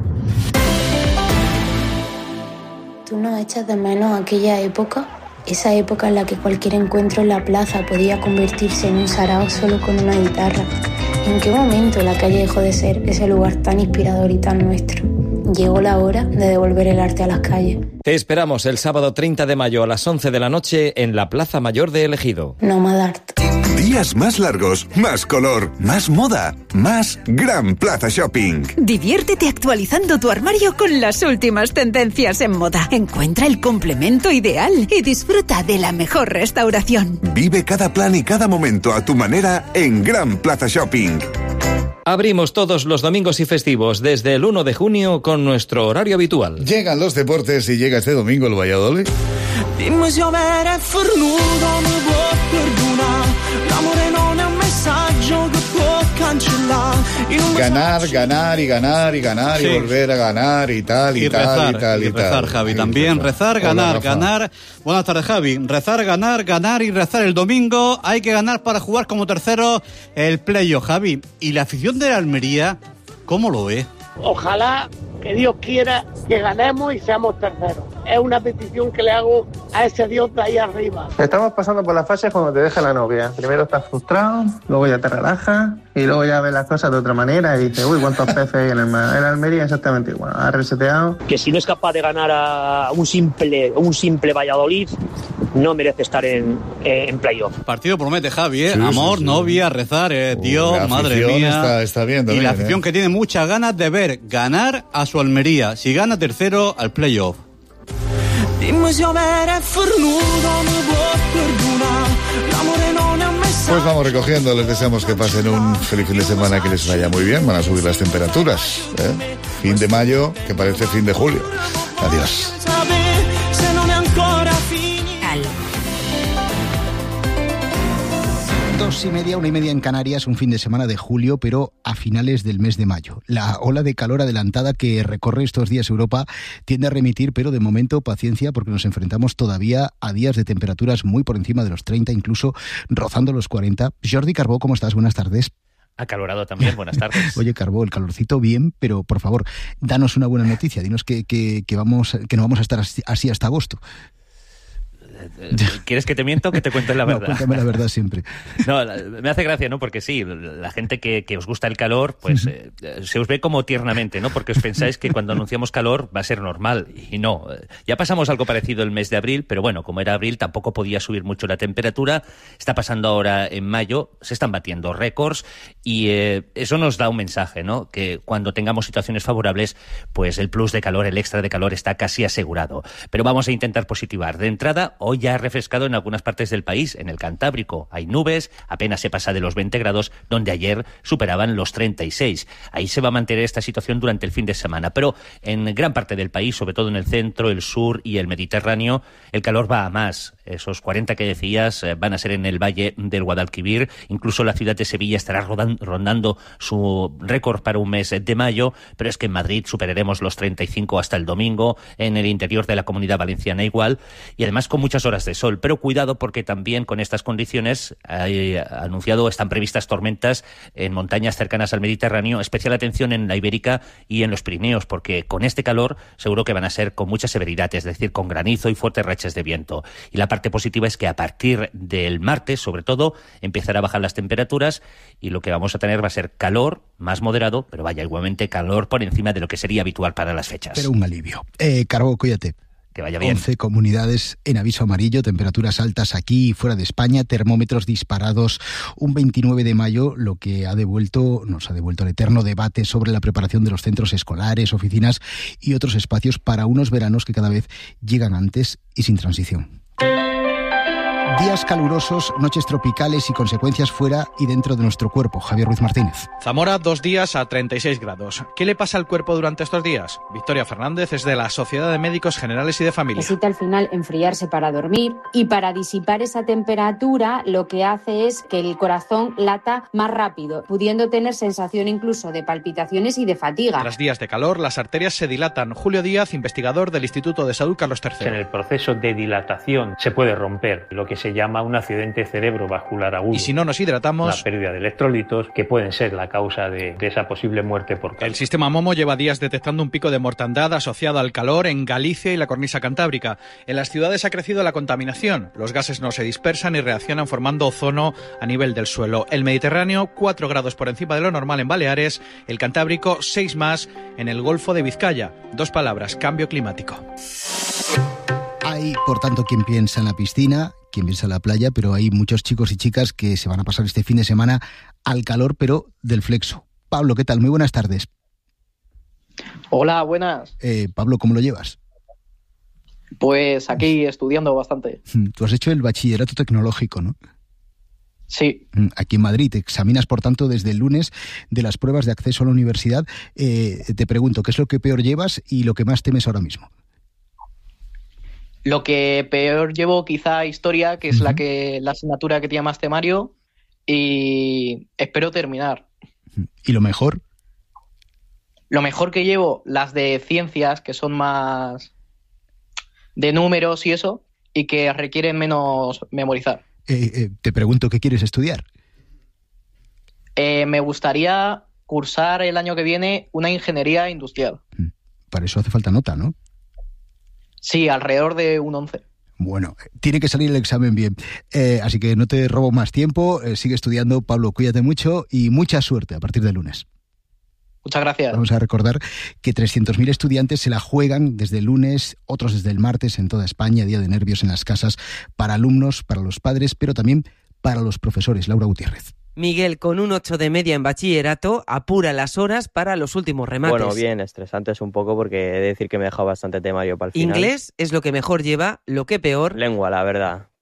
¿Tú no echas de menos aquella época? Esa época en la que cualquier encuentro en la plaza podía convertirse en un sarao solo con una guitarra. ¿En qué momento la calle dejó de ser ese lugar tan inspirador y tan nuestro? Llegó la hora de devolver el arte a las calles. Te esperamos el sábado treinta de mayo a las once de la noche en la Plaza Mayor de El Ejido. Nomad Art. Días más largos, más color, más moda, más Gran Plaza Shopping. Diviértete actualizando tu armario con las últimas tendencias en moda. Encuentra el complemento ideal y disfruta de la mejor restauración. Vive cada plan y cada momento a tu manera en Gran Plaza Shopping. Abrimos todos los domingos y festivos desde el uno de junio con nuestro horario habitual. Llegan los deportes y llega este domingo el Valladolid. Dimmi se avere fornuto mi può perdonare. L'amore non è un messaggio che può cancellare. Ganar, ganar y ganar y ganar sí. y volver a ganar y tal y, y tal rezar, y tal y, y rezar, tal. Javi, y también rezar, rezar ganar, Hola, ganar. Buenas tardes, Javi. Rezar, ganar, ganar y rezar el domingo. Hay que ganar para jugar como tercero el playoff, Javi. Y la afición de la Almería, ¿cómo lo ve? Ojalá que Dios quiera que ganemos y seamos terceros. Es una petición que le hago a ese Dios de ahí arriba. Estamos pasando por las fases cuando te deja la novia. Primero estás frustrado, luego ya te relajas y luego ya ves las cosas de otra manera y dices, uy, ¿cuántos peces hay en el mar? En Almería exactamente igual, ha reseteado. Que si no es capaz de ganar a un simple, un simple Valladolid, no merece estar en, en playoff. Partido promete, Javi, ¿eh? Sí, Amor, sí, sí. novia, rezar, eh, Dios, la madre mía. Está, está bien, también, y la afición ¿eh? que tiene muchas ganas de ver ganar a su Almería. Si gana tercero, al playoff. Dimmi se avere fornuto mi può perdonare. L'amore non è un messaggio Pues vamos recogiendo, les deseamos que pasen un feliz fin de semana, que les vaya muy bien, van a subir las temperaturas, ¿eh? Fin de mayo, que parece fin de julio. Adiós. Dos y media, una y media en Canarias, un fin de semana de julio, pero a finales del mes de mayo. La ola de calor adelantada que recorre estos días Europa tiende a remitir, pero de momento paciencia, porque nos enfrentamos todavía a días de temperaturas muy por encima de los treinta, incluso rozando los cuarenta. Jordi Carbó, ¿cómo estás? Buenas tardes. Acalorado también, buenas tardes. Oye, Carbó, el calorcito bien, pero por favor, danos una buena noticia. Dinos que, que, que, vamos, que no vamos a estar así hasta agosto. ¿Quieres que te miento o que te cuente la verdad? No, cuéntame la verdad siempre. No, me hace gracia, ¿no? Porque sí, la gente que, que os gusta el calor, pues uh-huh. eh, se os ve como tiernamente, ¿no? Porque os pensáis que cuando anunciamos calor va a ser normal, y no. Ya pasamos algo parecido el mes de abril, pero bueno, como era abril tampoco podía subir mucho la temperatura. Está pasando ahora en mayo, se están batiendo récords, y eh, eso nos da un mensaje, ¿no? Que cuando tengamos situaciones favorables, pues el plus de calor, el extra de calor está casi asegurado. Pero vamos a intentar positivar. De entrada, hoy ya ha refrescado en algunas partes del país. En el Cantábrico hay nubes, apenas se pasa de los veinte grados, donde ayer superaban los treinta y seis. Ahí se va a mantener esta situación durante el fin de semana, pero en gran parte del país, sobre todo en el centro, el sur y el Mediterráneo, el calor va a más. Esos cuarenta que decías van a ser en el valle del Guadalquivir. Incluso la ciudad de Sevilla estará rondando su récord para un mes de mayo, pero es que en Madrid superaremos los treinta y cinco hasta el domingo, en el interior de la Comunidad Valenciana igual, y además con muchas horas de sol. Pero cuidado, porque también con estas condiciones hay anunciado, están previstas tormentas en montañas cercanas al Mediterráneo. Especial atención en la Ibérica y en los Pirineos, porque con este calor seguro que van a ser con mucha severidad, es decir, con granizo y fuertes rachas de viento. Y la parte positiva es que a partir del martes, sobre todo, empezará a bajar las temperaturas, y lo que vamos a tener va a ser calor más moderado, pero vaya, igualmente calor por encima de lo que sería habitual para las fechas. Pero un alivio. Eh, Carbó, cuídate. Que vaya bien. once comunidades en aviso amarillo, temperaturas altas aquí y fuera de España, termómetros disparados. Un veintinueve de mayo, lo que ha devuelto, nos ha devuelto el eterno debate sobre la preparación de los centros escolares, oficinas y otros espacios para unos veranos que cada vez llegan antes y sin transición. Días calurosos, noches tropicales y consecuencias fuera y dentro de nuestro cuerpo. Javier Ruiz Martínez. Zamora, dos días a treinta y seis grados. ¿Qué le pasa al cuerpo durante estos días? Victoria Fernández es de la Sociedad de Médicos Generales y de Familia. Necesita al final enfriarse para dormir, y para disipar esa temperatura lo que hace es que el corazón lata más rápido, pudiendo tener sensación incluso de palpitaciones y de fatiga. Tras días de calor, las arterias se dilatan. Julio Díaz, investigador del Instituto de Salud Carlos tercero. En el proceso de dilatación se puede romper lo que se llama un accidente cerebrovascular agudo. Y si no nos hidratamos, la pérdida de electrolitos, que pueden ser la causa de, de esa posible muerte por calor. El sistema Momo lleva días detectando un pico de mortandad asociado al calor en Galicia y la cornisa cantábrica. En las ciudades ha crecido la contaminación. Los gases no se dispersan y reaccionan formando ozono a nivel del suelo. El Mediterráneo, cuatro grados por encima de lo normal en Baleares. El Cantábrico, seis más en el Golfo de Vizcaya. Dos palabras: cambio climático. Hay, por tanto, quien piensa en la piscina, quien piensa en la playa, pero hay muchos chicos y chicas que se van a pasar este fin de semana al calor, pero del flexo. Pablo, ¿qué tal? Muy buenas tardes. Hola, buenas. Eh, Pablo, ¿cómo lo llevas? Pues aquí estudiando bastante. Tú has hecho el bachillerato tecnológico, ¿no? Sí. Aquí en Madrid. Te examinas, por tanto, desde el lunes de las pruebas de acceso a la universidad. Eh, te pregunto, ¿qué es lo que peor llevas y lo que más temes ahora mismo? Lo que peor llevo, quizá historia, que es uh-huh. la que la asignatura que tiene más temario, y espero terminar. ¿Y lo mejor? Lo mejor que llevo, las de ciencias, que son más de números y eso, y que requieren menos memorizar. Eh, eh, te pregunto, ¿qué quieres estudiar? Eh, me gustaría cursar el año que viene una ingeniería industrial. Para eso hace falta nota, ¿no? Sí, alrededor de un once. Bueno, tiene que salir el examen bien. Eh, así que no te robo más tiempo. Eh, sigue estudiando. Pablo, cuídate mucho y mucha suerte a partir del lunes. Muchas gracias. Vamos a recordar que trescientos mil estudiantes se la juegan desde el lunes, otros desde el martes en toda España, día de nervios en las casas, para alumnos, para los padres, pero también para los profesores. Laura Gutiérrez. Miguel, con un ocho de media en bachillerato, apura las horas para los últimos remates. Bueno, bien, estresantes un poco porque he de decir que me he dejado bastante temario para el final. Inglés es lo que mejor lleva, lo que peor. Lengua, la verdad,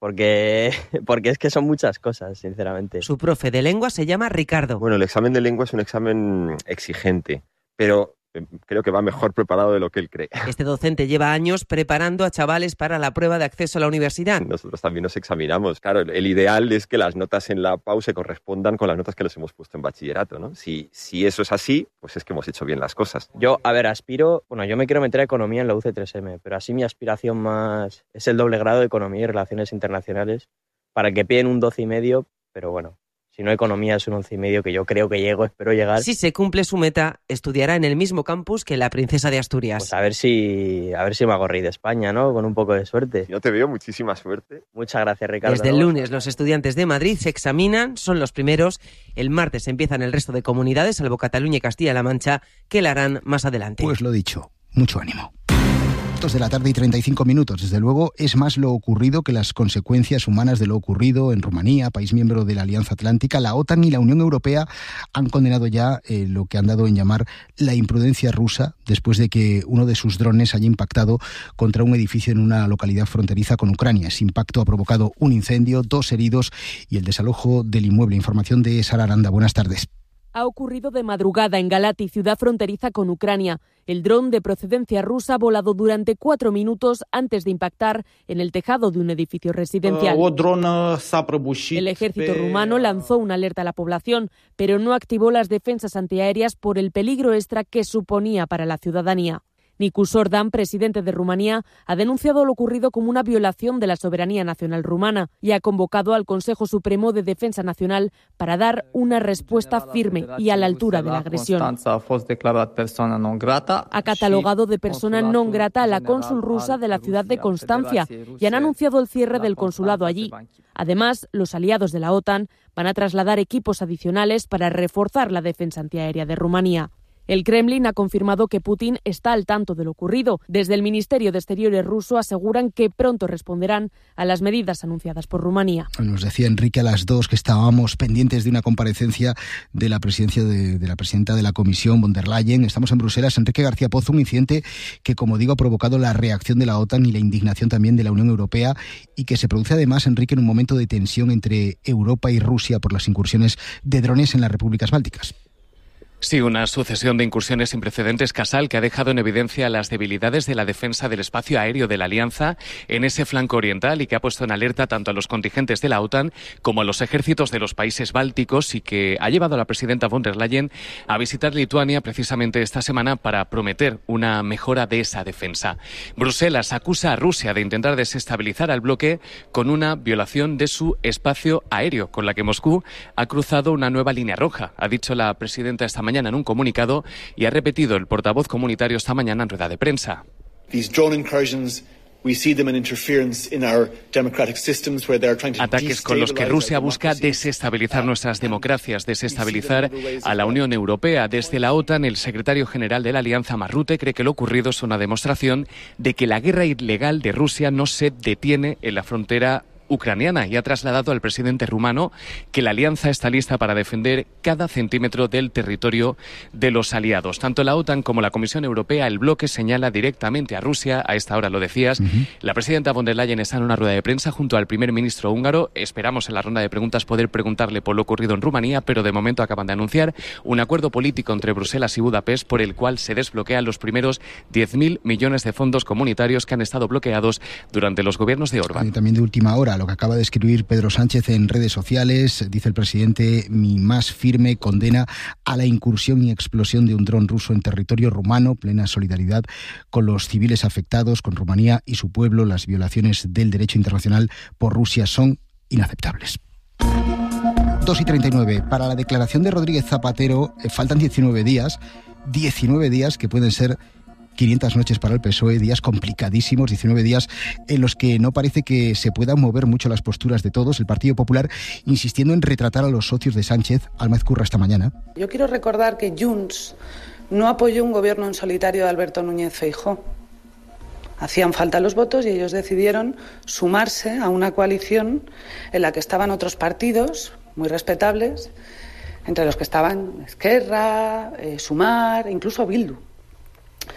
porque, porque es que son muchas cosas, sinceramente. Su profe de lengua se llama Ricardo. Bueno, el examen de lengua es un examen exigente, pero creo que va mejor preparado de lo que él cree. Este docente lleva años preparando a chavales para la prueba de acceso a la universidad. Nosotros también nos examinamos. Claro, el ideal es que las notas en la P A U se correspondan con las notas que les hemos puesto en bachillerato, ¿no? Si, si eso es así, pues es que hemos hecho bien las cosas. Yo, a ver, aspiro... Bueno, yo me quiero meter a Economía en la U C tres eme, pero así mi aspiración más es el doble grado de Economía y Relaciones Internacionales, para que piden un doce y medio, pero bueno... Si no, Economía es un once y medio que yo creo que llego, espero llegar. Si se cumple su meta, estudiará en el mismo campus que la princesa de Asturias. Pues a ver si a ver si me hago rey de España, ¿no? Con un poco de suerte. Yo te veo muchísima suerte. Muchas gracias, Ricardo. Desde el lunes los estudiantes de Madrid se examinan, son los primeros. El martes empiezan el resto de comunidades, salvo Cataluña y Castilla-La Mancha, que la harán más adelante. Pues lo dicho, mucho ánimo. Dos de la tarde y treinta y cinco minutos. Desde luego, es más lo ocurrido que las consecuencias humanas de lo ocurrido en Rumanía, país miembro de la Alianza Atlántica. La OTAN y la Unión Europea han condenado ya eh, lo que han dado en llamar la imprudencia rusa, después de que uno de sus drones haya impactado contra un edificio en una localidad fronteriza con Ucrania. Ese impacto ha provocado un incendio, dos heridos y el desalojo del inmueble. Información de Sara Aranda. Buenas tardes. Ha ocurrido de madrugada en Galati, ciudad fronteriza con Ucrania. El dron de procedencia rusa ha volado durante cuatro minutos antes de impactar en el tejado de un edificio residencial. El ejército rumano lanzó una alerta a la población, pero no activó las defensas antiaéreas por el peligro extra que suponía para la ciudadanía. Nicu Sordan, presidente de Rumanía, ha denunciado lo ocurrido como una violación de la soberanía nacional rumana y ha convocado al Consejo Supremo de Defensa Nacional para dar una respuesta firme y a la altura de la agresión. Ha catalogado de persona non grata a la cónsul rusa de la ciudad de Constancia y han anunciado el cierre del consulado allí. Además, los aliados de la OTAN van a trasladar equipos adicionales para reforzar la defensa antiaérea de Rumanía. El Kremlin ha confirmado que Putin está al tanto de lo ocurrido. Desde el Ministerio de Exteriores ruso aseguran que pronto responderán a las medidas anunciadas por Rumanía. Nos decía Enrique a las dos que estábamos pendientes de una comparecencia de la presidencia de, de la presidenta de la Comisión, von der Leyen. Estamos en Bruselas. Enrique García Pozo, un incidente que, como digo, ha provocado la reacción de la OTAN y la indignación también de la Unión Europea y que se produce además, Enrique, en un momento de tensión entre Europa y Rusia por las incursiones de drones en las repúblicas bálticas. Sí, una sucesión de incursiones sin precedentes, Casal, que ha dejado en evidencia las debilidades de la defensa del espacio aéreo de la Alianza en ese flanco oriental y que ha puesto en alerta tanto a los contingentes de la OTAN como a los ejércitos de los países bálticos y que ha llevado a la presidenta von der Leyen a visitar Lituania precisamente esta semana para prometer una mejora de esa defensa. Bruselas acusa a Rusia de intentar desestabilizar al bloque con una violación de su espacio aéreo, con la que Moscú ha cruzado una nueva línea roja, ha dicho la presidenta esta mañana en un comunicado y ha repetido el portavoz comunitario esta mañana en rueda de prensa. Ataques con los que Rusia busca desestabilizar nuestras democracias, desestabilizar a la Unión Europea. Desde la OTAN, el secretario general de la Alianza, Mark Rutte, cree que lo ocurrido es una demostración de que la guerra ilegal de Rusia no se detiene en la frontera ucraniana y ha trasladado al presidente rumano que la alianza está lista para defender cada centímetro del territorio de los aliados. Tanto la OTAN como la Comisión Europea, el bloque señala directamente a Rusia, a esta hora lo decías. Uh-huh. La presidenta von der Leyen está en una rueda de prensa junto al primer ministro húngaro. Esperamos en la ronda de preguntas poder preguntarle por lo ocurrido en Rumanía, pero de momento acaban de anunciar un acuerdo político entre Bruselas y Budapest por el cual se desbloquean los primeros diez mil millones de fondos comunitarios que han estado bloqueados durante los gobiernos de Orbán. Y también de última hora, lo que acaba de escribir Pedro Sánchez en redes sociales, dice el presidente: mi más firme condena a la incursión y explosión de un dron ruso en territorio rumano, plena solidaridad con los civiles afectados, con Rumanía y su pueblo. Las violaciones del derecho internacional por Rusia son inaceptables. dos y treinta y nueve. Para la declaración de Rodríguez Zapatero eh, faltan diecinueve días, diecinueve días que pueden ser quinientas noches para el P S O E, días complicadísimos, diecinueve días en los que no parece que se puedan mover mucho las posturas de todos. El Partido Popular insistiendo en retratar a los socios de Sánchez. Alma Ezcurra esta mañana. Yo quiero recordar que Junts no apoyó un gobierno en solitario de Alberto Núñez Feijóo. Hacían falta los votos y ellos decidieron sumarse a una coalición en la que estaban otros partidos muy respetables, entre los que estaban Esquerra, eh, Sumar, incluso Bildu.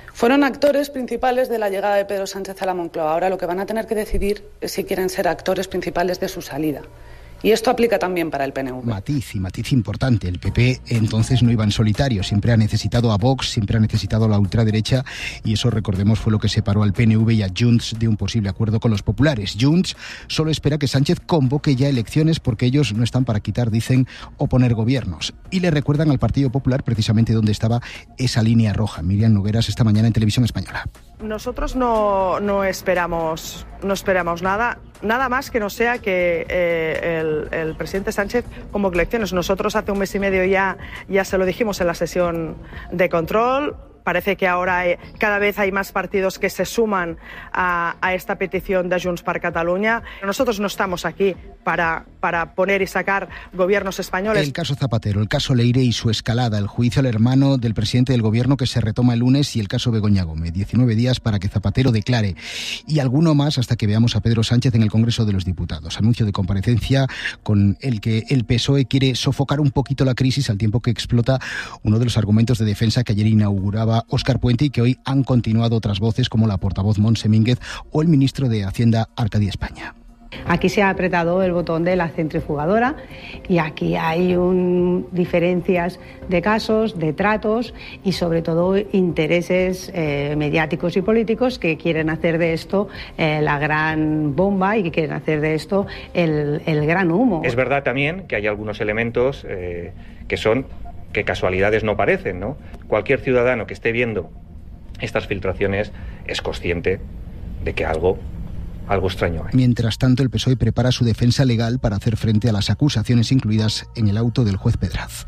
Fueron actores principales de la llegada de Pedro Sánchez a la Moncloa. Ahora lo que van a tener que decidir es si quieren ser actores principales de su salida. Y esto aplica también para el P N V. Matiz, y matiz importante. El P P entonces no iba en solitario. Siempre ha necesitado a Vox, siempre ha necesitado a la ultraderecha, y eso, recordemos, fue lo que separó al P N V y a Junts de un posible acuerdo con los populares. Junts solo espera que Sánchez convoque ya elecciones porque ellos no están para quitar, dicen, o poner gobiernos. Y le recuerdan al Partido Popular precisamente dónde estaba esa línea roja. Miriam Nogueras esta mañana en Televisión Española. Nosotros no, no esperamos no esperamos nada, nada más que no sea que eh, el, el presidente Sánchez convoque elecciones. Nosotros hace un mes y medio ya, ya se lo dijimos en la sesión de control. Parece que ahora hay, cada vez hay más partidos que se suman a, a esta petición de Junts per Catalunya. Nosotros no estamos aquí para, para poner y sacar gobiernos españoles. El caso Zapatero, el caso Leire y su escalada, el juicio al hermano del presidente del gobierno que se retoma el lunes y el caso Begoña Gómez. diecinueve días para que Zapatero declare, y alguno más hasta que veamos a Pedro Sánchez en el Congreso de los Diputados. Anuncio de comparecencia con el que el P S O E quiere sofocar un poquito la crisis al tiempo que explota uno de los argumentos de defensa que ayer inauguraba Óscar Puente y que hoy han continuado otras voces como la portavoz Montse Mínguez o el ministro de Hacienda Arcadio España. Aquí se ha apretado el botón de la centrifugadora y aquí hay un, diferencias de casos, de tratos y sobre todo intereses eh, mediáticos y políticos que quieren hacer de esto eh, la gran bomba y que quieren hacer de esto el, el gran humo. Es verdad también que hay algunos elementos eh, que son que casualidades no parecen, ¿no? Cualquier ciudadano que esté viendo estas filtraciones es consciente de que algo algo extraño hay. Mientras tanto, el P S O E prepara su defensa legal para hacer frente a las acusaciones incluidas en el auto del juez Pedraz.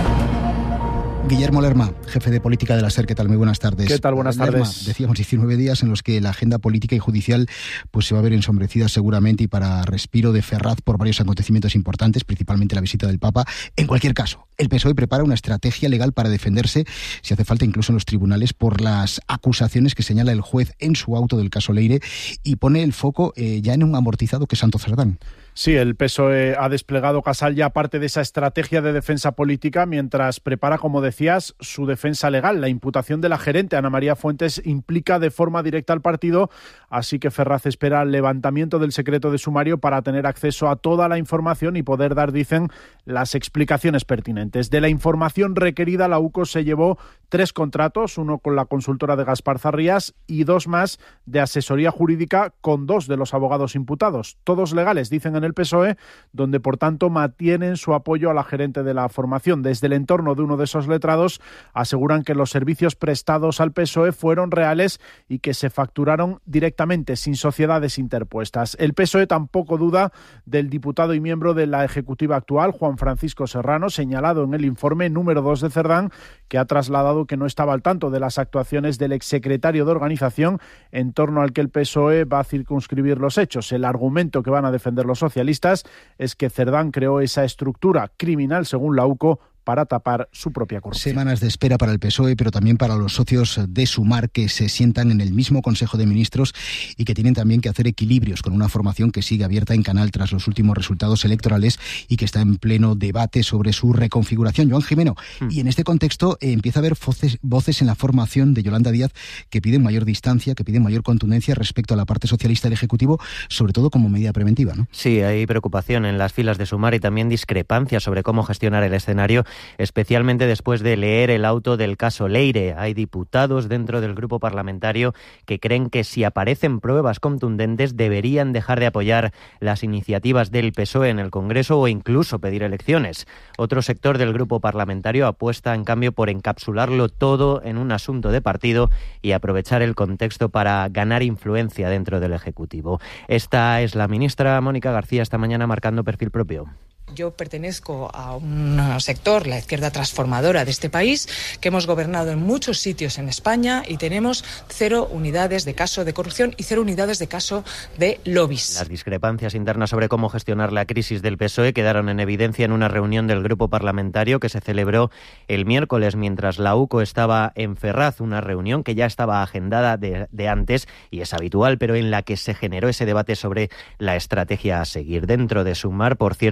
Guillermo Lerma, jefe de política de la SER, ¿qué tal? Muy buenas tardes. ¿Qué tal? Buenas Lerma, tardes. Decíamos diecinueve días en los que la agenda política y judicial pues se va a ver ensombrecida seguramente y para respiro de Ferraz por varios acontecimientos importantes, principalmente la visita del Papa. En cualquier caso, el P S O E prepara una estrategia legal para defenderse, si hace falta incluso en los tribunales, por las acusaciones que señala el juez en su auto del caso Leire y pone el foco eh, ya en un amortizado que es Santo Cerdán. Sí, el P S O E ha desplegado, Casal, ya parte de esa estrategia de defensa política mientras prepara, como decías, su defensa legal. La imputación de la gerente Ana María Fuentes implica de forma directa al partido, así que Ferraz espera el levantamiento del secreto de sumario para tener acceso a toda la información y poder dar, dicen, las explicaciones pertinentes. De la información requerida, la U C O se llevó tres contratos, uno con la consultora de Gaspar Zarrías y dos más de asesoría jurídica con dos de los abogados imputados, todos legales, dicen en el P S O E, donde por tanto mantienen su apoyo a la gerente de la formación. Desde el entorno de uno de esos letrados aseguran que los servicios prestados al P S O E fueron reales y que se facturaron directamente, sin sociedades interpuestas. El P S O E tampoco duda del diputado y miembro de la ejecutiva actual, Juan Francisco Serrano, señalado en el informe número dos de Cerdán, que ha trasladado que no estaba al tanto de las actuaciones del exsecretario de organización en torno al que el P S O E va a circunscribir los hechos. El argumento que van a defender los socialistas es que Cerdán creó esa estructura criminal, según la U C O, para tapar su propia corrupción. Semanas de espera para el P S O E, pero también para los socios de Sumar que se sientan en el mismo Consejo de Ministros y que tienen también que hacer equilibrios con una formación que sigue abierta en canal tras los últimos resultados electorales y que está en pleno debate sobre su reconfiguración. Joan Jimeno, mm. y en este contexto eh, empieza a haber voces, voces en la formación de Yolanda Díaz que piden mayor distancia, que piden mayor contundencia respecto a la parte socialista del Ejecutivo, sobre todo como medida preventiva, ¿no? Sí, hay preocupación en las filas de Sumar y también discrepancia sobre cómo gestionar el escenario, especialmente después de leer el auto del caso Leire. Hay diputados dentro del grupo parlamentario que creen que si aparecen pruebas contundentes deberían dejar de apoyar las iniciativas del P S O E en el Congreso o incluso pedir elecciones. Otro sector del grupo parlamentario apuesta en cambio por encapsularlo todo en un asunto de partido y aprovechar el contexto para ganar influencia dentro del Ejecutivo. Esta es la ministra Mónica García esta mañana marcando perfil propio. Yo pertenezco a un sector, la izquierda transformadora de este país, que hemos gobernado en muchos sitios en España y tenemos cero unidades de caso de corrupción y cero unidades de caso de lobbies. Las discrepancias internas sobre cómo gestionar la crisis del P S O E quedaron en evidencia en una reunión del grupo parlamentario que se celebró el miércoles mientras la U C O estaba en Ferraz, una reunión que ya estaba agendada de, de antes y es habitual, pero en la que se generó ese debate sobre la estrategia a seguir. Dentro de Sumar, por cierto,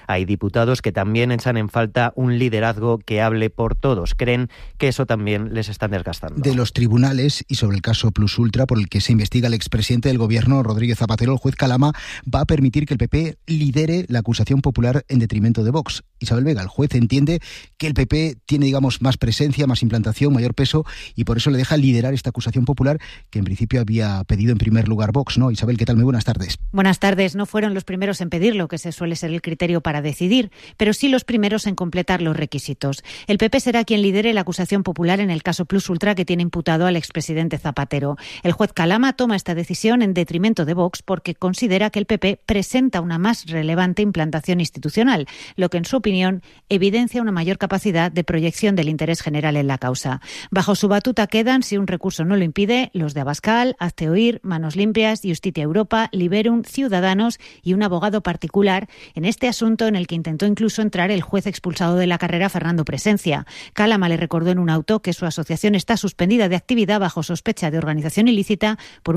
Hay diputados que también echan en falta un liderazgo que hable por todos. Creen que eso también les está desgastando. De los tribunales y sobre el caso Plus Ultra, por el que se investiga el expresidente del Gobierno, Rodríguez Zapatero, el juez Calama va a permitir que el P P lidere la acusación popular en detrimento de Vox. Isabel Vega, el juez entiende que el P P tiene, digamos, más presencia, más implantación, mayor peso, y por eso le deja liderar esta acusación popular que en principio había pedido en primer lugar Vox, ¿no? Isabel, ¿qué tal? Muy buenas tardes. Buenas tardes. No fueron los primeros en pedirlo, que se suele ser el criterio para decidir, pero sí los primeros en completar los requisitos. El P P será quien lidere la acusación popular en el caso Plus Ultra que tiene imputado al expresidente Zapatero. El juez Calama toma esta decisión en detrimento de Vox porque considera que el P P presenta una más relevante implantación institucional, lo que en su opinión evidencia una mayor capacidad de proyección del interés general en la causa. Bajo su batuta quedan, si un recurso no lo impide, los de Abascal, Hazte Oír, Manos Limpias, Justitia Europa, Liberum, Ciudadanos y un abogado particular en este asunto en el que intentó incluso entrar el juez expulsado de la carrera, Fernando Presencia. Calama le recordó en un auto que su asociación está suspendida de actividad bajo sospecha de organización ilícita por